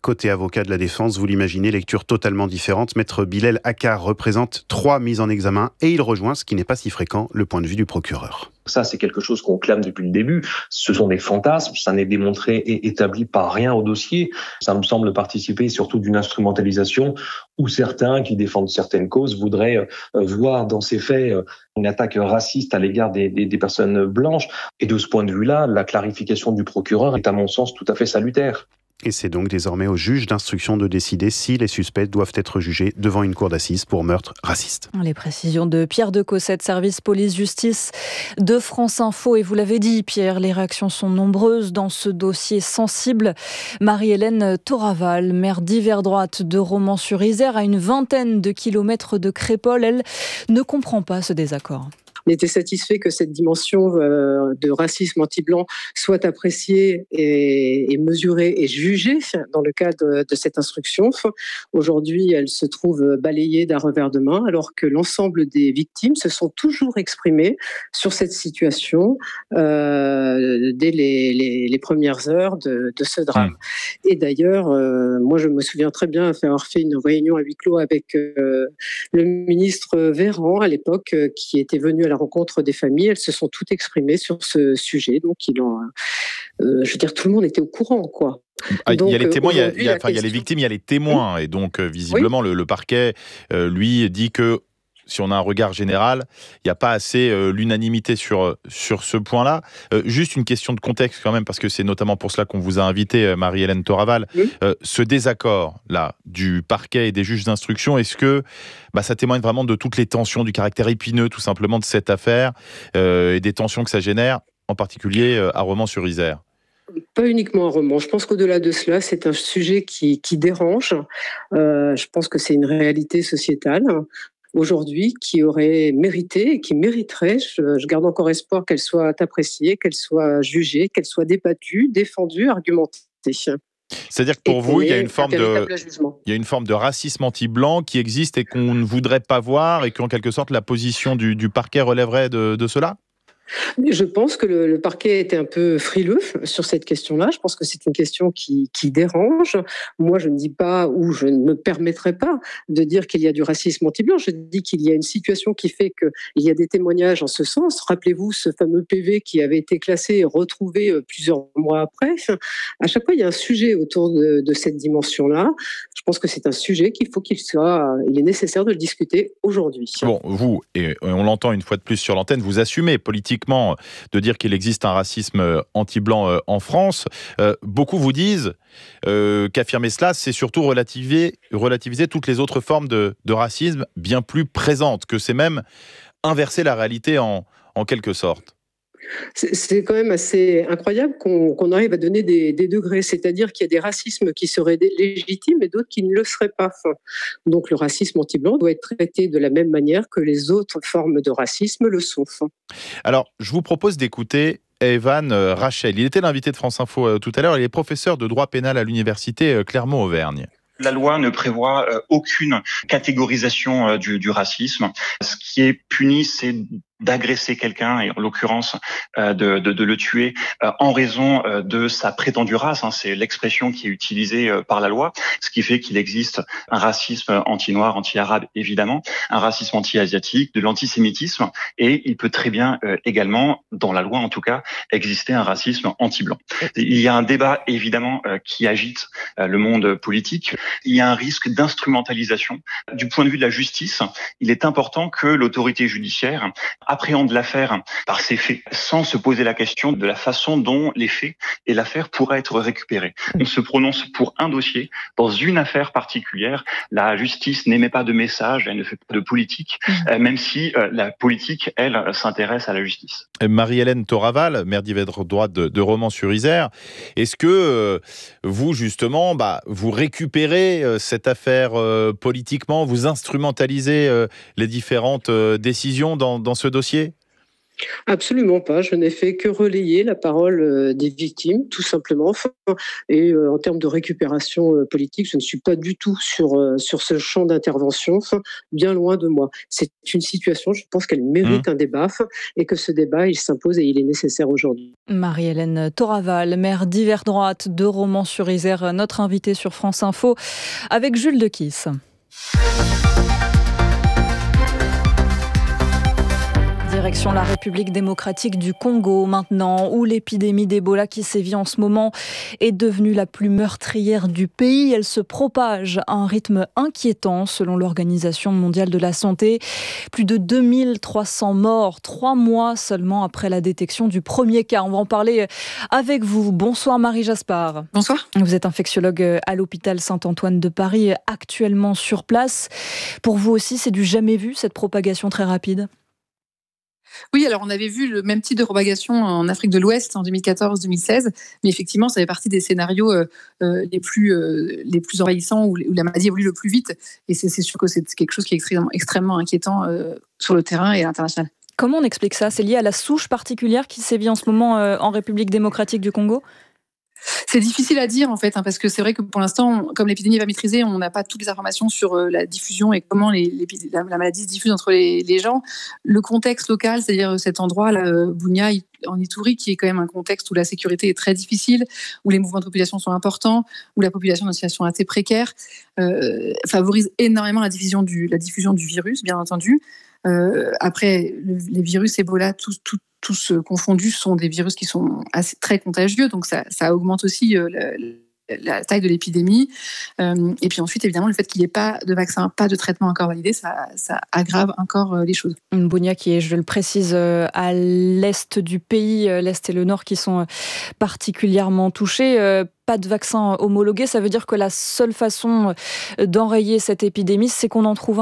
Côté avocat de la défense, vous l'imaginez, lecture totalement différente. Maître Bilal Akkar représente trois mises en examen et il rejoint, ce qui n'est pas si fréquent, le point de vue du procureur. Ça, c'est quelque chose qu'on clame depuis le début. Ce sont des fantasmes, ça n'est démontré et établi par rien au dossier. Ça me semble participer surtout d'une instrumentalisation où certains qui défendent certaines causes voudraient voir dans ces faits une attaque raciste à l'égard des, des, des personnes blanches. Et de ce point de vue-là, la clarification du procureur est à mon sens tout à fait salutaire. Et c'est donc désormais au juge d'instruction de décider si les suspects doivent être jugés devant une cour d'assises pour meurtre raciste. Les précisions de Pierre de Cossette, service police-justice de France Info. Et vous l'avez dit, Pierre, les réactions sont nombreuses dans ce dossier sensible. Marie-Hélène Toraval, maire d'hiver droite de Romans-sur-Isère, à une vingtaine de kilomètres de Crépol, elle ne comprend pas ce désaccord. On était satisfait que cette dimension euh, de racisme anti-blanc soit appréciée et, et mesurée et jugée dans le cadre de, de cette instruction. Aujourd'hui, elle se trouve balayée d'un revers de main, alors que l'ensemble des victimes se sont toujours exprimées sur cette situation euh, dès les, les, les premières heures de, de ce drame. Mmh. Et d'ailleurs, euh, moi, je me souviens très bien avoir fait une réunion à huis clos avec euh, le ministre Véran à l'époque, euh, qui était venu à la rencontre des familles. Elles se sont toutes exprimées sur ce sujet. Donc, il en, euh, je veux dire, tout le monde était au courant, quoi. Ah, donc, il y a les témoins, il y a, il y a, enfin, question... il y a les victimes, il y a les témoins. Et donc, euh, visiblement, oui. le, le parquet, euh, lui, dit que si on a un regard général, il n'y a pas assez euh, l'unanimité sur, sur ce point-là. Euh, juste une question de contexte quand même, parce que c'est notamment pour cela qu'on vous a invité, euh, Marie-Hélène Toraval. Oui. Euh, ce désaccord-là du parquet et des juges d'instruction, est-ce que bah, ça témoigne vraiment de toutes les tensions, du caractère épineux tout simplement de cette affaire euh, et des tensions que ça génère, en particulier euh, à Romans-sur-Isère ? Pas uniquement à Romans. Je pense qu'au-delà de cela, c'est un sujet qui, qui dérange. Euh, je pense que c'est une réalité sociétale aujourd'hui qui aurait mérité, qui mériterait, je, je garde encore espoir qu'elle soit appréciée, qu'elle soit jugée, qu'elle soit débattue, défendue, argumentée. C'est-à-dire que pour vous, il y a une forme de, il y a une forme de racisme anti-blanc qui existe et qu'on ne voudrait pas voir et qu'en quelque sorte la position du, du parquet relèverait de, de cela ? Je pense que le, le parquet était un peu frileux sur cette question-là. Je pense que c'est une question qui, qui dérange. Moi, je ne dis pas, ou je ne me permettrai pas de dire qu'il y a du racisme anti-blanc. Je dis qu'il y a une situation qui fait qu'il y a des témoignages en ce sens. Rappelez-vous ce fameux P V qui avait été classé et retrouvé plusieurs mois après. À chaque fois, il y a un sujet autour de, de cette dimension-là. Je pense que c'est un sujet qu'il faut qu'il soit, il est nécessaire de le discuter aujourd'hui. Bon, vous, et on l'entend une fois de plus sur l'antenne, vous assumez politiquement de dire qu'il existe un racisme anti-blanc en France. Euh, beaucoup vous disent euh, qu'affirmer cela, c'est surtout relativiser, relativiser toutes les autres formes de, de racisme bien plus présentes, que c'est même inverser la réalité en, en quelque sorte. C'est quand même assez incroyable qu'on qu'on arrive à donner des, des degrés, c'est-à-dire qu'il y a des racismes qui seraient légitimes et d'autres qui ne le seraient pas. Donc le racisme anti-blanc doit être traité de la même manière que les autres formes de racisme le sont. Alors, je vous propose d'écouter Evan Rachel. Il était l'invité de France Info tout à l'heure. Il est professeur de droit pénal à l'université Clermont-Auvergne. La loi ne prévoit euh, aucune catégorisation euh, du, du racisme. Ce qui est puni, c'est d'agresser quelqu'un, et en l'occurrence euh, de, de, de le tuer euh, en raison euh, de sa prétendue race. Hein, c'est l'expression qui est utilisée euh, par la loi, ce qui fait qu'il existe un racisme anti-noir, anti-arabe évidemment, un racisme anti-asiatique, de l'antisémitisme, et il peut très bien euh, également, dans la loi en tout cas, exister un racisme anti-blanc. Il y a un débat évidemment euh, qui agite euh, le monde politique. Il y a un risque d'instrumentalisation. Du point de vue de la justice, il est important que l'autorité judiciaire appréhende l'affaire par ses faits, sans se poser la question de la façon dont les faits et l'affaire pourraient être récupérés. On se prononce pour un dossier, dans une affaire particulière. La justice n'émet pas de message, elle ne fait pas de politique, euh, même si euh, la politique, elle, s'intéresse à la justice. Marie-Hélène Toraval, maire d'hiver droite de, de Romans-sur-Isère, est-ce que euh, vous, justement, bah, vous récupérez euh, cette affaire euh, politiquement, vous instrumentalisez euh, les différentes euh, décisions dans, dans ce dossier ? Absolument pas. Je n'ai fait que relayer la parole des victimes, tout simplement. Et en termes de récupération politique, je ne suis pas du tout sur, sur ce champ d'intervention, bien loin de moi. C'est une situation, je pense qu'elle mérite mmh. un débat et que ce débat, il s'impose et il est nécessaire aujourd'hui. Marie-Hélène Toraval, maire d'hiver droite de Romans-sur-Isère, notre invitée sur France Info, avec Jules Dequisse. Direction la République démocratique du Congo maintenant, où l'épidémie d'Ebola qui sévit en ce moment est devenue la plus meurtrière du pays. Elle se propage à un rythme inquiétant selon l'Organisation mondiale de la santé. Plus de deux mille trois cents morts, trois mois seulement après la détection du premier cas. On va en parler avec vous. Bonsoir Marie Jaspard. Bonsoir. Vous êtes infectiologue à l'hôpital Saint-Antoine de Paris, actuellement sur place. Pour vous aussi, c'est du jamais vu, cette propagation très rapide ? Oui, alors on avait vu le même type de propagation en Afrique de l'Ouest en deux mille quatorze deux mille seize, mais effectivement, ça fait partie des scénarios euh, les, plus, euh, les plus envahissants où, où la maladie évolue le plus vite. Et c'est, c'est sûr que c'est quelque chose qui est extrêmement, extrêmement inquiétant euh, sur le terrain et à l'international. Comment on explique ça ? C'est lié à la souche particulière qui sévit en ce moment euh, en République démocratique du Congo ? C'est difficile à dire en fait, hein, parce que c'est vrai que pour l'instant, comme l'épidémie va maîtriser, on n'a pas toutes les informations sur euh, la diffusion et comment les, les, la, la maladie se diffuse entre les, les gens. Le contexte local, c'est-à-dire cet endroit, là, Bunia, en Ituri, qui est quand même un contexte où la sécurité est très difficile, où les mouvements de population sont importants, où la population est dans une situation assez précaire, euh, favorise énormément la diffusion du, la diffusion du virus, bien entendu. Euh, après, le, les virus Ebola, tous, tous, tous confondus, sont des virus qui sont assez, très contagieux, donc ça, ça augmente aussi euh, la, la taille de l'épidémie. Euh, et puis ensuite, évidemment, le fait qu'il n'y ait pas de vaccin, pas de traitement encore validé, ça, ça aggrave encore euh, les choses. Bunia qui est, je le précise, euh, à l'est du pays, euh, l'est et le nord qui sont euh, particulièrement touchés. Euh, pas de vaccin homologué, ça veut dire que la seule façon d'enrayer cette épidémie, c'est qu'on en trouve un ?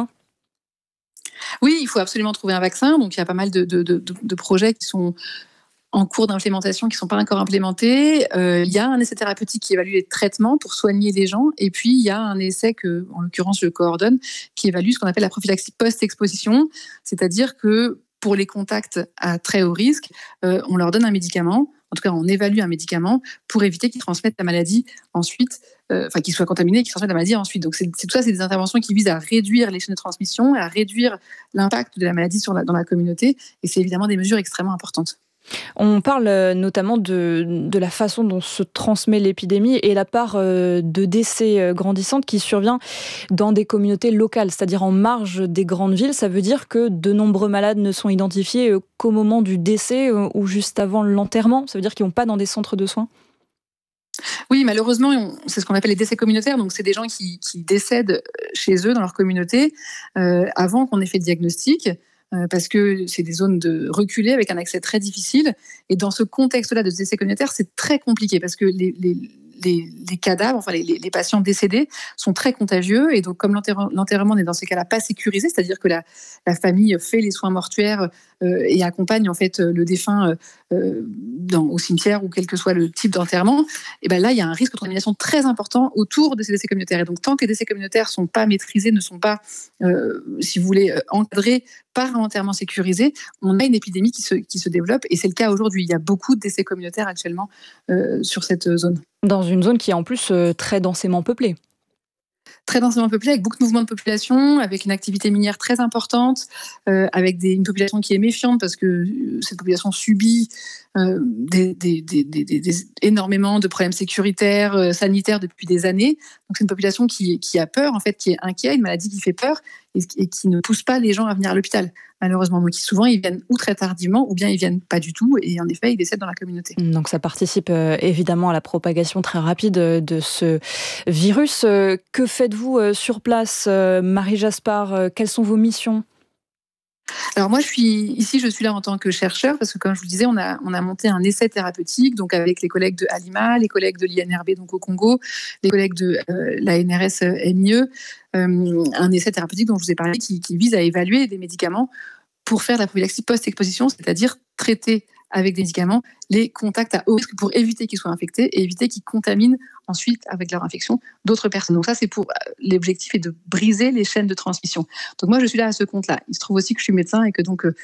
Oui, il faut absolument trouver un vaccin. Donc, il y a pas mal de, de, de, de projets qui sont en cours d'implémentation, qui ne sont pas encore implémentés. Euh, il y a un essai thérapeutique qui évalue les traitements pour soigner les gens. Et puis, il y a un essai que, en l'occurrence, je coordonne, qui évalue ce qu'on appelle la prophylaxie post-exposition. C'est-à-dire que pour les contacts à très haut risque, euh, on leur donne un médicament. En tout cas, on évalue un médicament pour éviter qu'ils transmettent la maladie ensuite, euh, enfin qu'ils soient contaminés et qu'ils transmettent la maladie ensuite. Donc, c'est, c'est, tout ça, c'est des interventions qui visent à réduire les chaînes de transmission, à réduire l'impact de la maladie sur la, dans la communauté. Et c'est évidemment des mesures extrêmement importantes. On parle notamment de, de la façon dont se transmet l'épidémie et la part de décès grandissante qui survient dans des communautés locales, c'est-à-dire en marge des grandes villes. Ça veut dire que de nombreux malades ne sont identifiés qu'au moment du décès ou juste avant l'enterrement. Ça veut dire qu'ils ne vont pas dans des centres de soins ? Oui, malheureusement, c'est ce qu'on appelle les décès communautaires. Donc, c'est des gens qui, qui décèdent chez eux, dans leur communauté, euh, avant qu'on ait fait le diagnostic. Parce que c'est des zones de reculées avec un accès très difficile. Et dans ce contexte-là de décès communautaire, c'est très compliqué parce que les, les, les, les cadavres, enfin les, les patients décédés sont très contagieux. Et donc, comme l'enterrement, l'enterrement n'est dans ces cas-là pas sécurisé, c'est-à-dire que la, la famille fait les soins mortuaires euh, et accompagne en fait le défunt euh, dans, au cimetière ou quel que soit le type d'enterrement, et ben là, il y a un risque de contamination très important autour de ces décès communautaires. Et donc, tant que les décès communautaires ne sont pas maîtrisés, ne sont pas, euh, si vous voulez, encadrés par un enterrement sécurisé, on a une épidémie qui se, qui se développe et c'est le cas aujourd'hui. Il y a beaucoup de décès communautaires actuellement euh, sur cette zone. Dans une zone qui est en plus euh, très densément peuplée. Très densément peuplée, avec beaucoup de mouvements de population, avec une activité minière très importante, euh, avec des, une population qui est méfiante parce que cette population subit euh, des, des, des, des, des, énormément de problèmes sécuritaires, euh, sanitaires depuis des années. Donc c'est une population qui, qui a peur, en fait, qui est inquiète, une maladie qui fait peur et, et qui ne pousse pas les gens à venir à l'hôpital, malheureusement. Donc souvent, ils viennent ou très tardivement ou bien ils viennent pas du tout et en effet, ils décèdent dans la communauté. Donc ça participe euh, évidemment à la propagation très rapide de ce virus. Euh, que faites-vous euh, sur place, euh, Marie Jaspard ? euh, Quelles sont vos missions ? Alors moi, je suis ici, je suis là en tant que chercheur parce que, comme je vous le disais, on a, on a monté un essai thérapeutique donc avec les collègues de Alima, les collègues de l'I N R B donc au Congo, les collègues de euh, la N R S M I E, euh, un essai thérapeutique dont je vous ai parlé qui, qui vise à évaluer des médicaments pour faire de la prophylaxie post-exposition, c'est-à-dire traiter avec des médicaments les contacts à haut risque pour éviter qu'ils soient infectés et éviter qu'ils contaminent ensuite, avec leur infection, d'autres personnes. Donc ça, c'est pour l'objectif est de briser les chaînes de transmission. Donc moi, je suis là à ce compte-là. Il se trouve aussi que je suis médecin et que donc euh,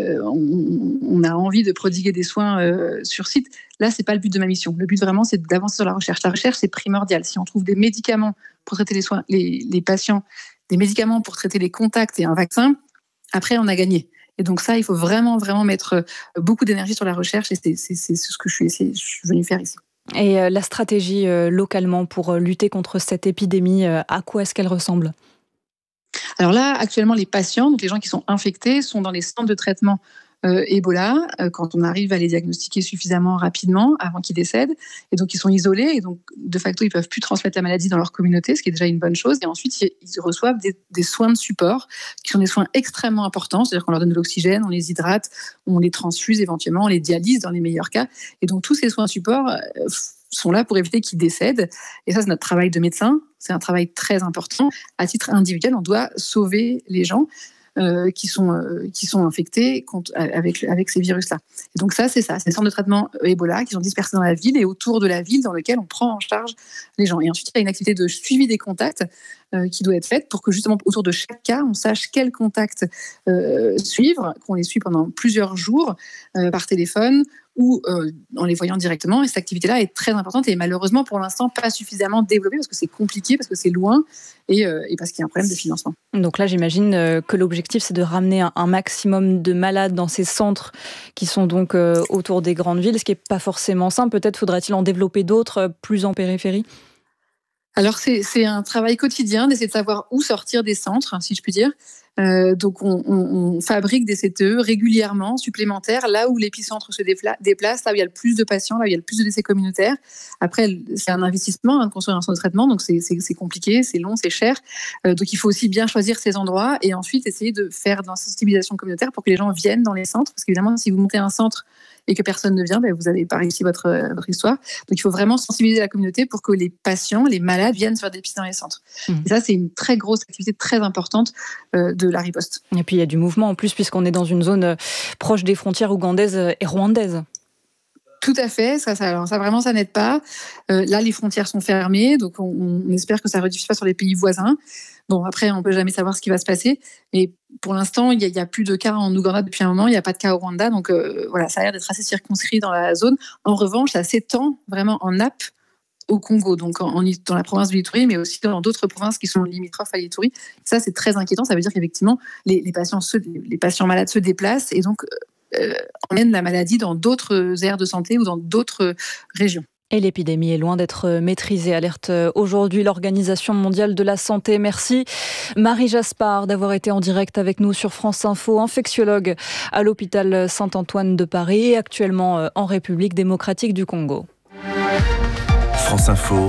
on, on a envie de prodiguer des soins euh, sur site. Là, c'est pas le but de ma mission. Le but vraiment, c'est d'avancer sur la recherche. La recherche, c'est primordial. Si on trouve des médicaments pour traiter les soins, les, les patients, des médicaments pour traiter les contacts et un vaccin, après, on a gagné. Et donc ça, il faut vraiment, vraiment mettre beaucoup d'énergie sur la recherche et c'est, c'est, c'est ce que je suis, je suis venue faire ici. Et euh, la stratégie euh, localement pour euh, lutter contre cette épidémie, euh, à quoi est-ce qu'elle ressemble ? Alors là, actuellement, les patients, donc les gens qui sont infectés, sont dans les centres de traitement euh, Ebola, euh, quand on arrive à les diagnostiquer suffisamment rapidement avant qu'ils décèdent. Et donc, ils sont isolés et donc, de facto, ils ne peuvent plus transmettre la maladie dans leur communauté, ce qui est déjà une bonne chose. Et ensuite, ils reçoivent des, des soins de support qui sont des soins extrêmement importants. C'est-à-dire qu'on leur donne de l'oxygène, on les hydrate, on les transfuse éventuellement, on les dialyse dans les meilleurs cas. Et donc, tous ces soins de support euh, sont là pour éviter qu'ils décèdent. Et ça, c'est notre travail de médecin. C'est un travail très important. À titre individuel, on doit sauver les gens euh, qui, sont, euh, qui sont infectés contre, avec, avec ces virus-là. Et donc ça, c'est ça. C'est les centres de traitement Ebola qui sont dispersés dans la ville et autour de la ville dans lequel on prend en charge les gens. Et ensuite, il y a une activité de suivi des contacts euh, qui doit être faite pour que justement, autour de chaque cas, on sache quels contacts euh, suivre, qu'on les suit pendant plusieurs jours euh, par téléphone ou euh, en les voyant directement. Et cette activité-là est très importante et malheureusement, pour l'instant, pas suffisamment développée parce que c'est compliqué, parce que c'est loin et, euh, et parce qu'il y a un problème de financement. Donc là, j'imagine euh, que l'objectif, c'est de ramener un, un maximum de malades dans ces centres qui sont donc euh, autour des grandes villes, ce qui n'est pas forcément simple. Peut-être faudrait-il en développer d'autres euh, plus en périphérie ? Alors, c'est, c'est un travail quotidien d'essayer de savoir où sortir des centres, si je puis dire. Euh, donc, on, on, on fabrique des C T E régulièrement, supplémentaires, là où l'épicentre se défla- déplace, là où il y a le plus de patients, là où il y a le plus de décès communautaires. Après, c'est un investissement hein, de construire un centre de traitement, donc c'est, c'est, c'est compliqué, c'est long, c'est cher. Euh, donc, il faut aussi bien choisir ces endroits et ensuite essayer de faire de la sensibilisation communautaire pour que les gens viennent dans les centres. Parce qu'évidemment, si vous montez un centre et que personne ne vient, ben vous n'avez pas réussi votre, votre histoire. Donc, il faut vraiment sensibiliser la communauté pour que les patients, les malades viennent se faire dépister dans les centres. Mmh. Et ça, c'est une très grosse activité, très importante euh, de la riposte. Et puis, il y a du mouvement en plus, puisqu'on est dans une zone euh, proche des frontières ougandaises et rwandaises. Tout à fait, ça, ça, alors ça vraiment ça n'aide pas. Euh, là, les frontières sont fermées, donc on, on espère que ça ne rediffuse pas sur les pays voisins. Bon, après, on ne peut jamais savoir ce qui va se passer. Mais pour l'instant, il n'y a, a plus de cas en Ouganda depuis un moment, il n'y a pas de cas au Rwanda. Donc euh, voilà, ça a l'air d'être assez circonscrit dans la zone. En revanche, ça s'étend vraiment en nappe au Congo, donc en, en, dans la province de l'Ituri, mais aussi dans d'autres provinces qui sont limitrophes à l'Ituri. Ça, c'est très inquiétant. Ça veut dire qu'effectivement, les, les, patients, se, les patients malades se déplacent et donc euh, emmènent la maladie dans d'autres aires de santé ou dans d'autres régions. Et l'épidémie est loin d'être maîtrisée, alerte aujourd'hui l'Organisation mondiale de la santé. Merci Marie Jaspard d'avoir été en direct avec nous sur France Info, infectiologue à l'hôpital Saint-Antoine de Paris et actuellement en République démocratique du Congo. France Info,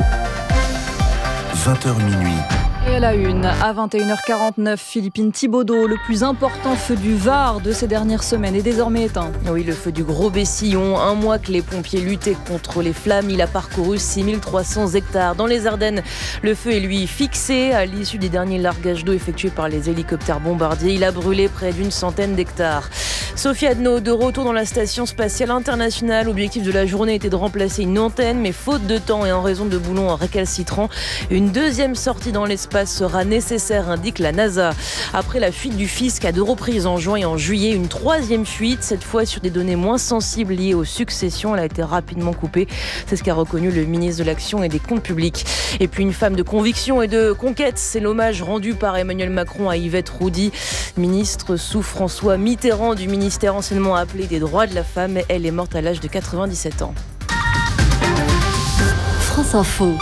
vingt heures minuit. Et à la une, à vingt et une heures quarante-neuf, Philippine Thibaudeau, le plus important feu du Var de ces dernières semaines est désormais éteint. Oui, le feu du Gros Bessillon, un mois que les pompiers luttaient contre les flammes, il a parcouru six mille trois cents hectares. Dans les Ardennes, le feu est lui fixé à l'issue des derniers largages d'eau effectués par les hélicoptères bombardiers. Il a brûlé près d'une centaine d'hectares. Sophie Adno, de retour dans la Station Spatiale Internationale. L'objectif de la journée était de remplacer une antenne, mais faute de temps et en raison de boulons récalcitrants, une deuxième sortie dans l'espace sera nécessaire, indique la NASA. Après la fuite du fisc à deux reprises en juin et en juillet, une troisième fuite, cette fois sur des données moins sensibles liées aux successions. Elle a été rapidement coupée. C'est ce qu'a reconnu le ministre de l'Action et des Comptes publics. Et puis une femme de conviction et de conquête, c'est l'hommage rendu par Emmanuel Macron à Yvette Roudy, ministre sous François Mitterrand du ministère anciennement appelé des droits de la femme. Elle est morte à l'âge de quatre-vingt-dix-sept ans. France Info.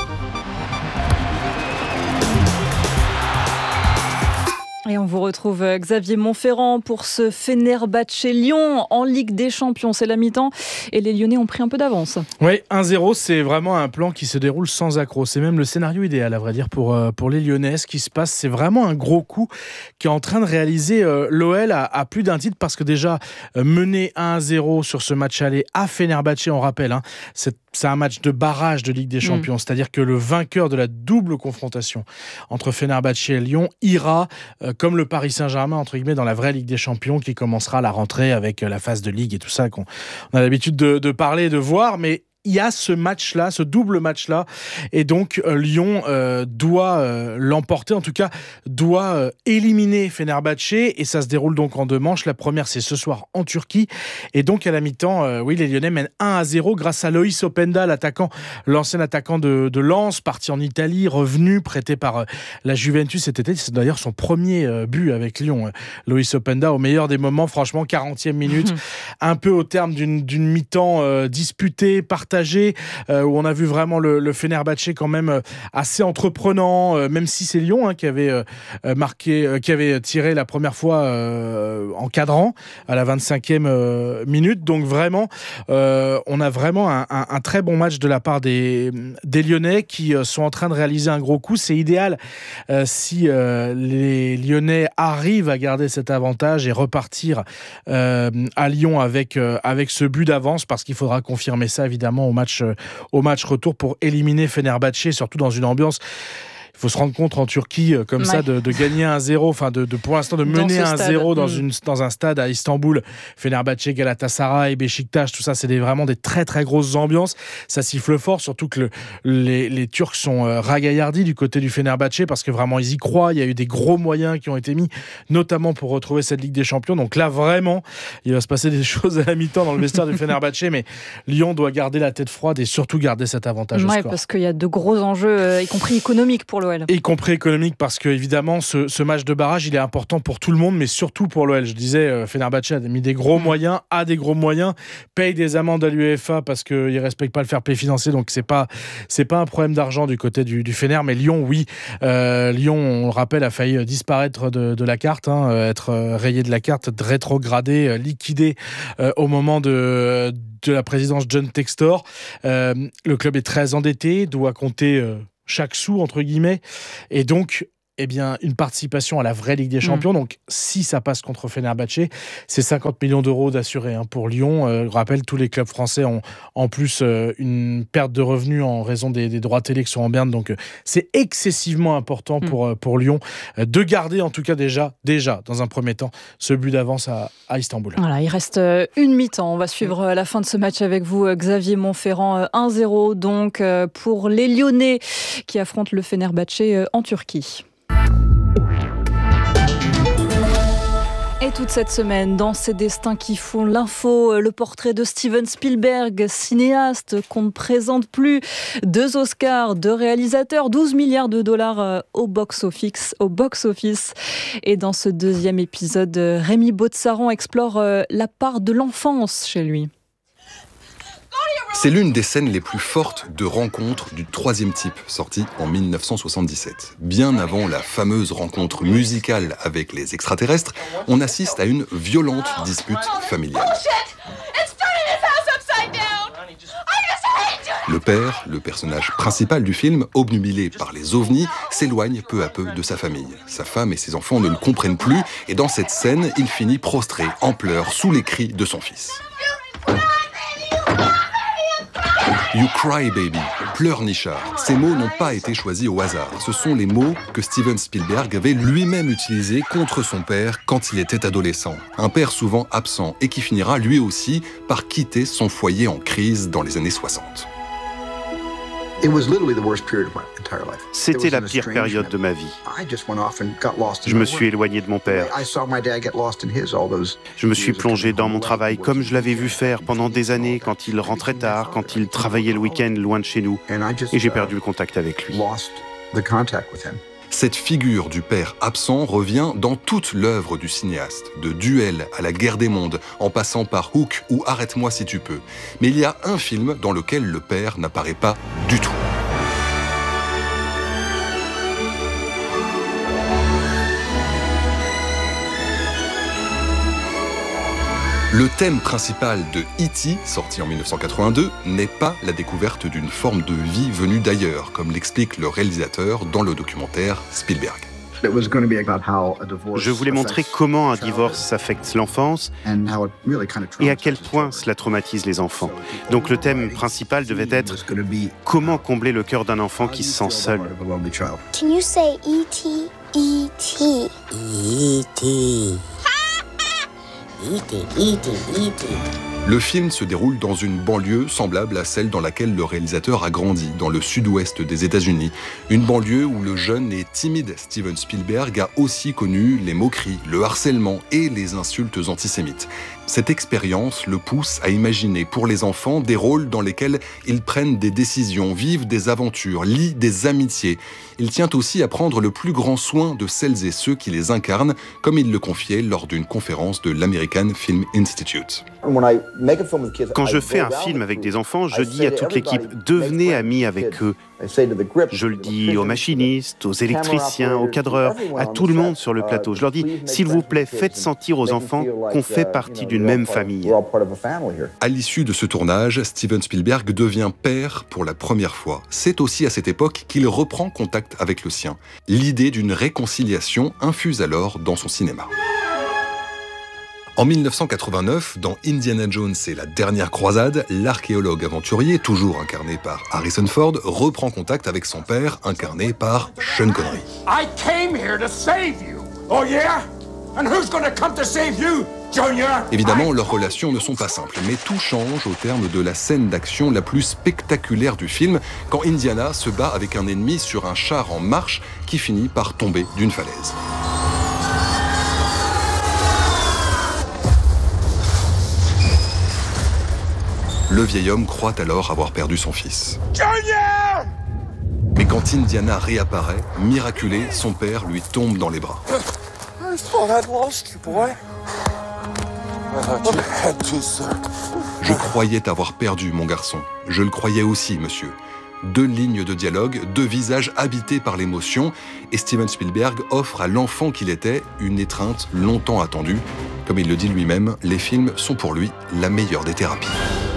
Et on vous retrouve Xavier Montferrand pour ce Fenerbahçe Lyon en Ligue des Champions. C'est la mi-temps et les Lyonnais ont pris un peu d'avance. Oui, un zéro, c'est vraiment un plan qui se déroule sans accroc. C'est même le scénario idéal, à vrai dire, pour, pour les Lyonnais. Ce qui se passe, c'est vraiment un gros coup qui est en train de réaliser euh, l'O L à, à plus d'un titre parce que déjà, euh, mener un zéro sur ce match aller à Fenerbahçe, on rappelle, hein, cette c'est un match de barrage de Ligue des Champions, mmh. c'est-à-dire que le vainqueur de la double confrontation entre Fenerbahçe et Lyon ira, euh, comme le Paris Saint-Germain, entre guillemets, dans la vraie Ligue des Champions qui commencera à la rentrée avec euh, la phase de Ligue et tout ça qu'on on a l'habitude de, de parler et de voir, mais il y a ce match-là, ce double match-là, et donc euh, Lyon euh, doit euh, l'emporter, en tout cas doit euh, éliminer Fenerbahçe, et ça se déroule donc en deux manches. La première, c'est ce soir en Turquie, et donc à la mi-temps, euh, oui, les Lyonnais mènent un à zéro grâce à Loïs Openda, l'attaquant, l'ancien attaquant de, de Lens, parti en Italie, revenu, prêté par euh, la Juventus cet été. C'est d'ailleurs son premier euh, but avec Lyon. Euh, Loïs Openda, au meilleur des moments, franchement, quarantième minute, un peu au terme d'une, d'une mi-temps euh, disputée, partagée, Euh, où on a vu vraiment le, le Fenerbahçe quand même euh, assez entreprenant, euh, même si c'est Lyon hein, qui avait euh, marqué, euh, qui avait tiré la première fois euh, en cadrant à la vingt-cinquième euh, minute. Donc vraiment, euh, on a vraiment un, un, un très bon match de la part des, des Lyonnais qui euh, sont en train de réaliser un gros coup. C'est idéal euh, si euh, les Lyonnais arrivent à garder cet avantage et repartir euh, à Lyon avec, euh, avec ce but d'avance, parce qu'il faudra confirmer ça évidemment au match, au match retour pour éliminer Fenerbahçe, surtout dans une ambiance. Il faut se rendre compte en Turquie, comme ouais. ça, de, de gagner un zéro, enfin de, de pour l'instant de mener un zéro dans, mmh. une, dans un stade à Istanbul. Fenerbahçe, Galatasaray, Beşiktaş, tout ça, c'est des, vraiment des très très grosses ambiances. Ça siffle fort, surtout que le, les, les Turcs sont euh, ragaillardis du côté du Fenerbahçe, parce que vraiment ils y croient. Il y a eu des gros moyens qui ont été mis, notamment pour retrouver cette Ligue des Champions. Donc là, vraiment, il va se passer des choses à la mi-temps dans le vestiaire du Fenerbahçe, mais Lyon doit garder la tête froide et surtout garder cet avantage ouais, au score. Parce qu'il y a de gros enjeux, euh, y compris économiques pour l'O L. Y compris économique, parce que évidemment ce, ce match de barrage il est important pour tout le monde, mais surtout pour l'O L. Je disais, euh, Fenerbahçe a mis des gros moyens, a des gros moyens, paye des amendes à l'UEFA parce qu'ils ne respectent pas le fair play financier, donc c'est pas c'est pas un problème d'argent du côté du, du Fener. Mais Lyon, oui, euh, Lyon, on le rappelle, a failli disparaître de, de la carte, hein, être rayé de la carte, rétrogradé, liquidé euh, au moment de de la présidence John Textor. Euh, le club est très endetté, doit compter euh, chaque sou, entre guillemets, et donc eh bien, une participation à la vraie Ligue des Champions. Mmh. Donc, si ça passe contre Fenerbahçe, c'est cinquante millions d'euros d'assurés hein, pour Lyon. Euh, je rappelle, tous les clubs français ont en plus euh, une perte de revenus en raison des, des droits télé qui sont en berne. Donc, euh, c'est excessivement important pour, mmh. euh, pour Lyon euh, de garder, en tout cas déjà, déjà, dans un premier temps, ce but d'avance à, à Istanbul. Voilà, il reste une mi-temps. On va suivre la fin de ce match avec vous, Xavier Montferrand. un zéro, donc, pour les Lyonnais qui affrontent le Fenerbahçe en Turquie. Et toute cette semaine, dans ces destins qui font l'info, le portrait de Steven Spielberg, cinéaste qu'on ne présente plus, deux Oscars, deux réalisateurs, douze milliards de dollars au box-office. Au box-office. Et dans ce deuxième épisode, Rémi Baudsaran explore la part de l'enfance chez lui. C'est l'une des scènes les plus fortes de Rencontre du troisième type, sortie en dix-neuf cent soixante-dix-sept. Bien avant la fameuse rencontre musicale avec les extraterrestres, on assiste à une violente dispute familiale. Le père, le personnage principal du film, obnubilé par les ovnis, s'éloigne peu à peu de sa famille. Sa femme et ses enfants ne le comprennent plus, et dans cette scène, il finit prostré, en pleurs, sous les cris de son fils. You cry baby, pleurnichard. Ces mots n'ont pas été choisis au hasard. Ce sont les mots que Steven Spielberg avait lui-même utilisés contre son père quand il était adolescent. Un père souvent absent et qui finira lui aussi par quitter son foyer en crise dans les années soixante. C'était la pire période de ma vie. Je me suis éloigné de mon père. Je me suis plongé dans mon travail comme je l'avais vu faire pendant des années quand il rentrait tard, quand il travaillait le week-end loin de chez nous. Et j'ai perdu le contact avec lui. Cette figure du père absent revient dans toute l'œuvre du cinéaste, de Duel à La Guerre des mondes, en passant par Hook ou Arrête-moi si tu peux. Mais il y a un film dans lequel le père n'apparaît pas du tout. Le thème principal de E T, sorti en dix-neuf cent quatre-vingt-deux, n'est pas la découverte d'une forme de vie venue d'ailleurs, comme l'explique le réalisateur dans le documentaire Spielberg. Je voulais montrer comment un divorce affecte l'enfance et à quel point cela traumatise les enfants. Donc le thème principal devait être comment combler le cœur d'un enfant qui se sent seul. Can you say E T E T E T E T E T E T Le film se déroule dans une banlieue semblable à celle dans laquelle le réalisateur a grandi, dans le sud-ouest des États-Unis. Une banlieue où le jeune et timide Steven Spielberg a aussi connu les moqueries, le harcèlement et les insultes antisémites. Cette expérience le pousse à imaginer pour les enfants des rôles dans lesquels ils prennent des décisions, vivent des aventures, lient des amitiés. Il tient aussi à prendre le plus grand soin de celles et ceux qui les incarnent, comme il le confiait lors d'une conférence de l'American Film Institute. Quand je fais un film avec des enfants, je dis à toute l'équipe « devenez amis avec eux ». Je le dis aux machinistes, aux électriciens, aux cadreurs, à tout le monde sur le plateau. Je leur dis « s'il vous plaît, faites sentir aux enfants qu'on fait partie d'une même famille ». À l'issue de ce tournage, Steven Spielberg devient père pour la première fois. C'est aussi à cette époque qu'il reprend contact avec le sien. L'idée d'une réconciliation infuse alors dans son cinéma. En mille neuf cent quatre-vingt-neuf, dans Indiana Jones et la dernière croisade, l'archéologue aventurier, toujours incarné par Harrison Ford, reprend contact avec son père, incarné par Sean Connery. I came here to save you. Oh yeah? And who's gonna come to save you, Junior? Évidemment, leurs relations ne sont pas simples, mais tout change au terme de la scène d'action la plus spectaculaire du film, quand Indiana se bat avec un ennemi sur un char en marche qui finit par tomber d'une falaise. Le vieil homme croit alors avoir perdu son fils. Junior! Mais quand Indiana réapparaît, miraculé, son père lui tombe dans les bras. I thought I'd lost you, boy. I thought you had to, sir. Je croyais t'avoir perdu, mon garçon. Je le croyais aussi, monsieur. Deux lignes de dialogue, deux visages habités par l'émotion, et Steven Spielberg offre à l'enfant qu'il était une étreinte longtemps attendue. Comme il le dit lui-même, les films sont pour lui la meilleure des thérapies.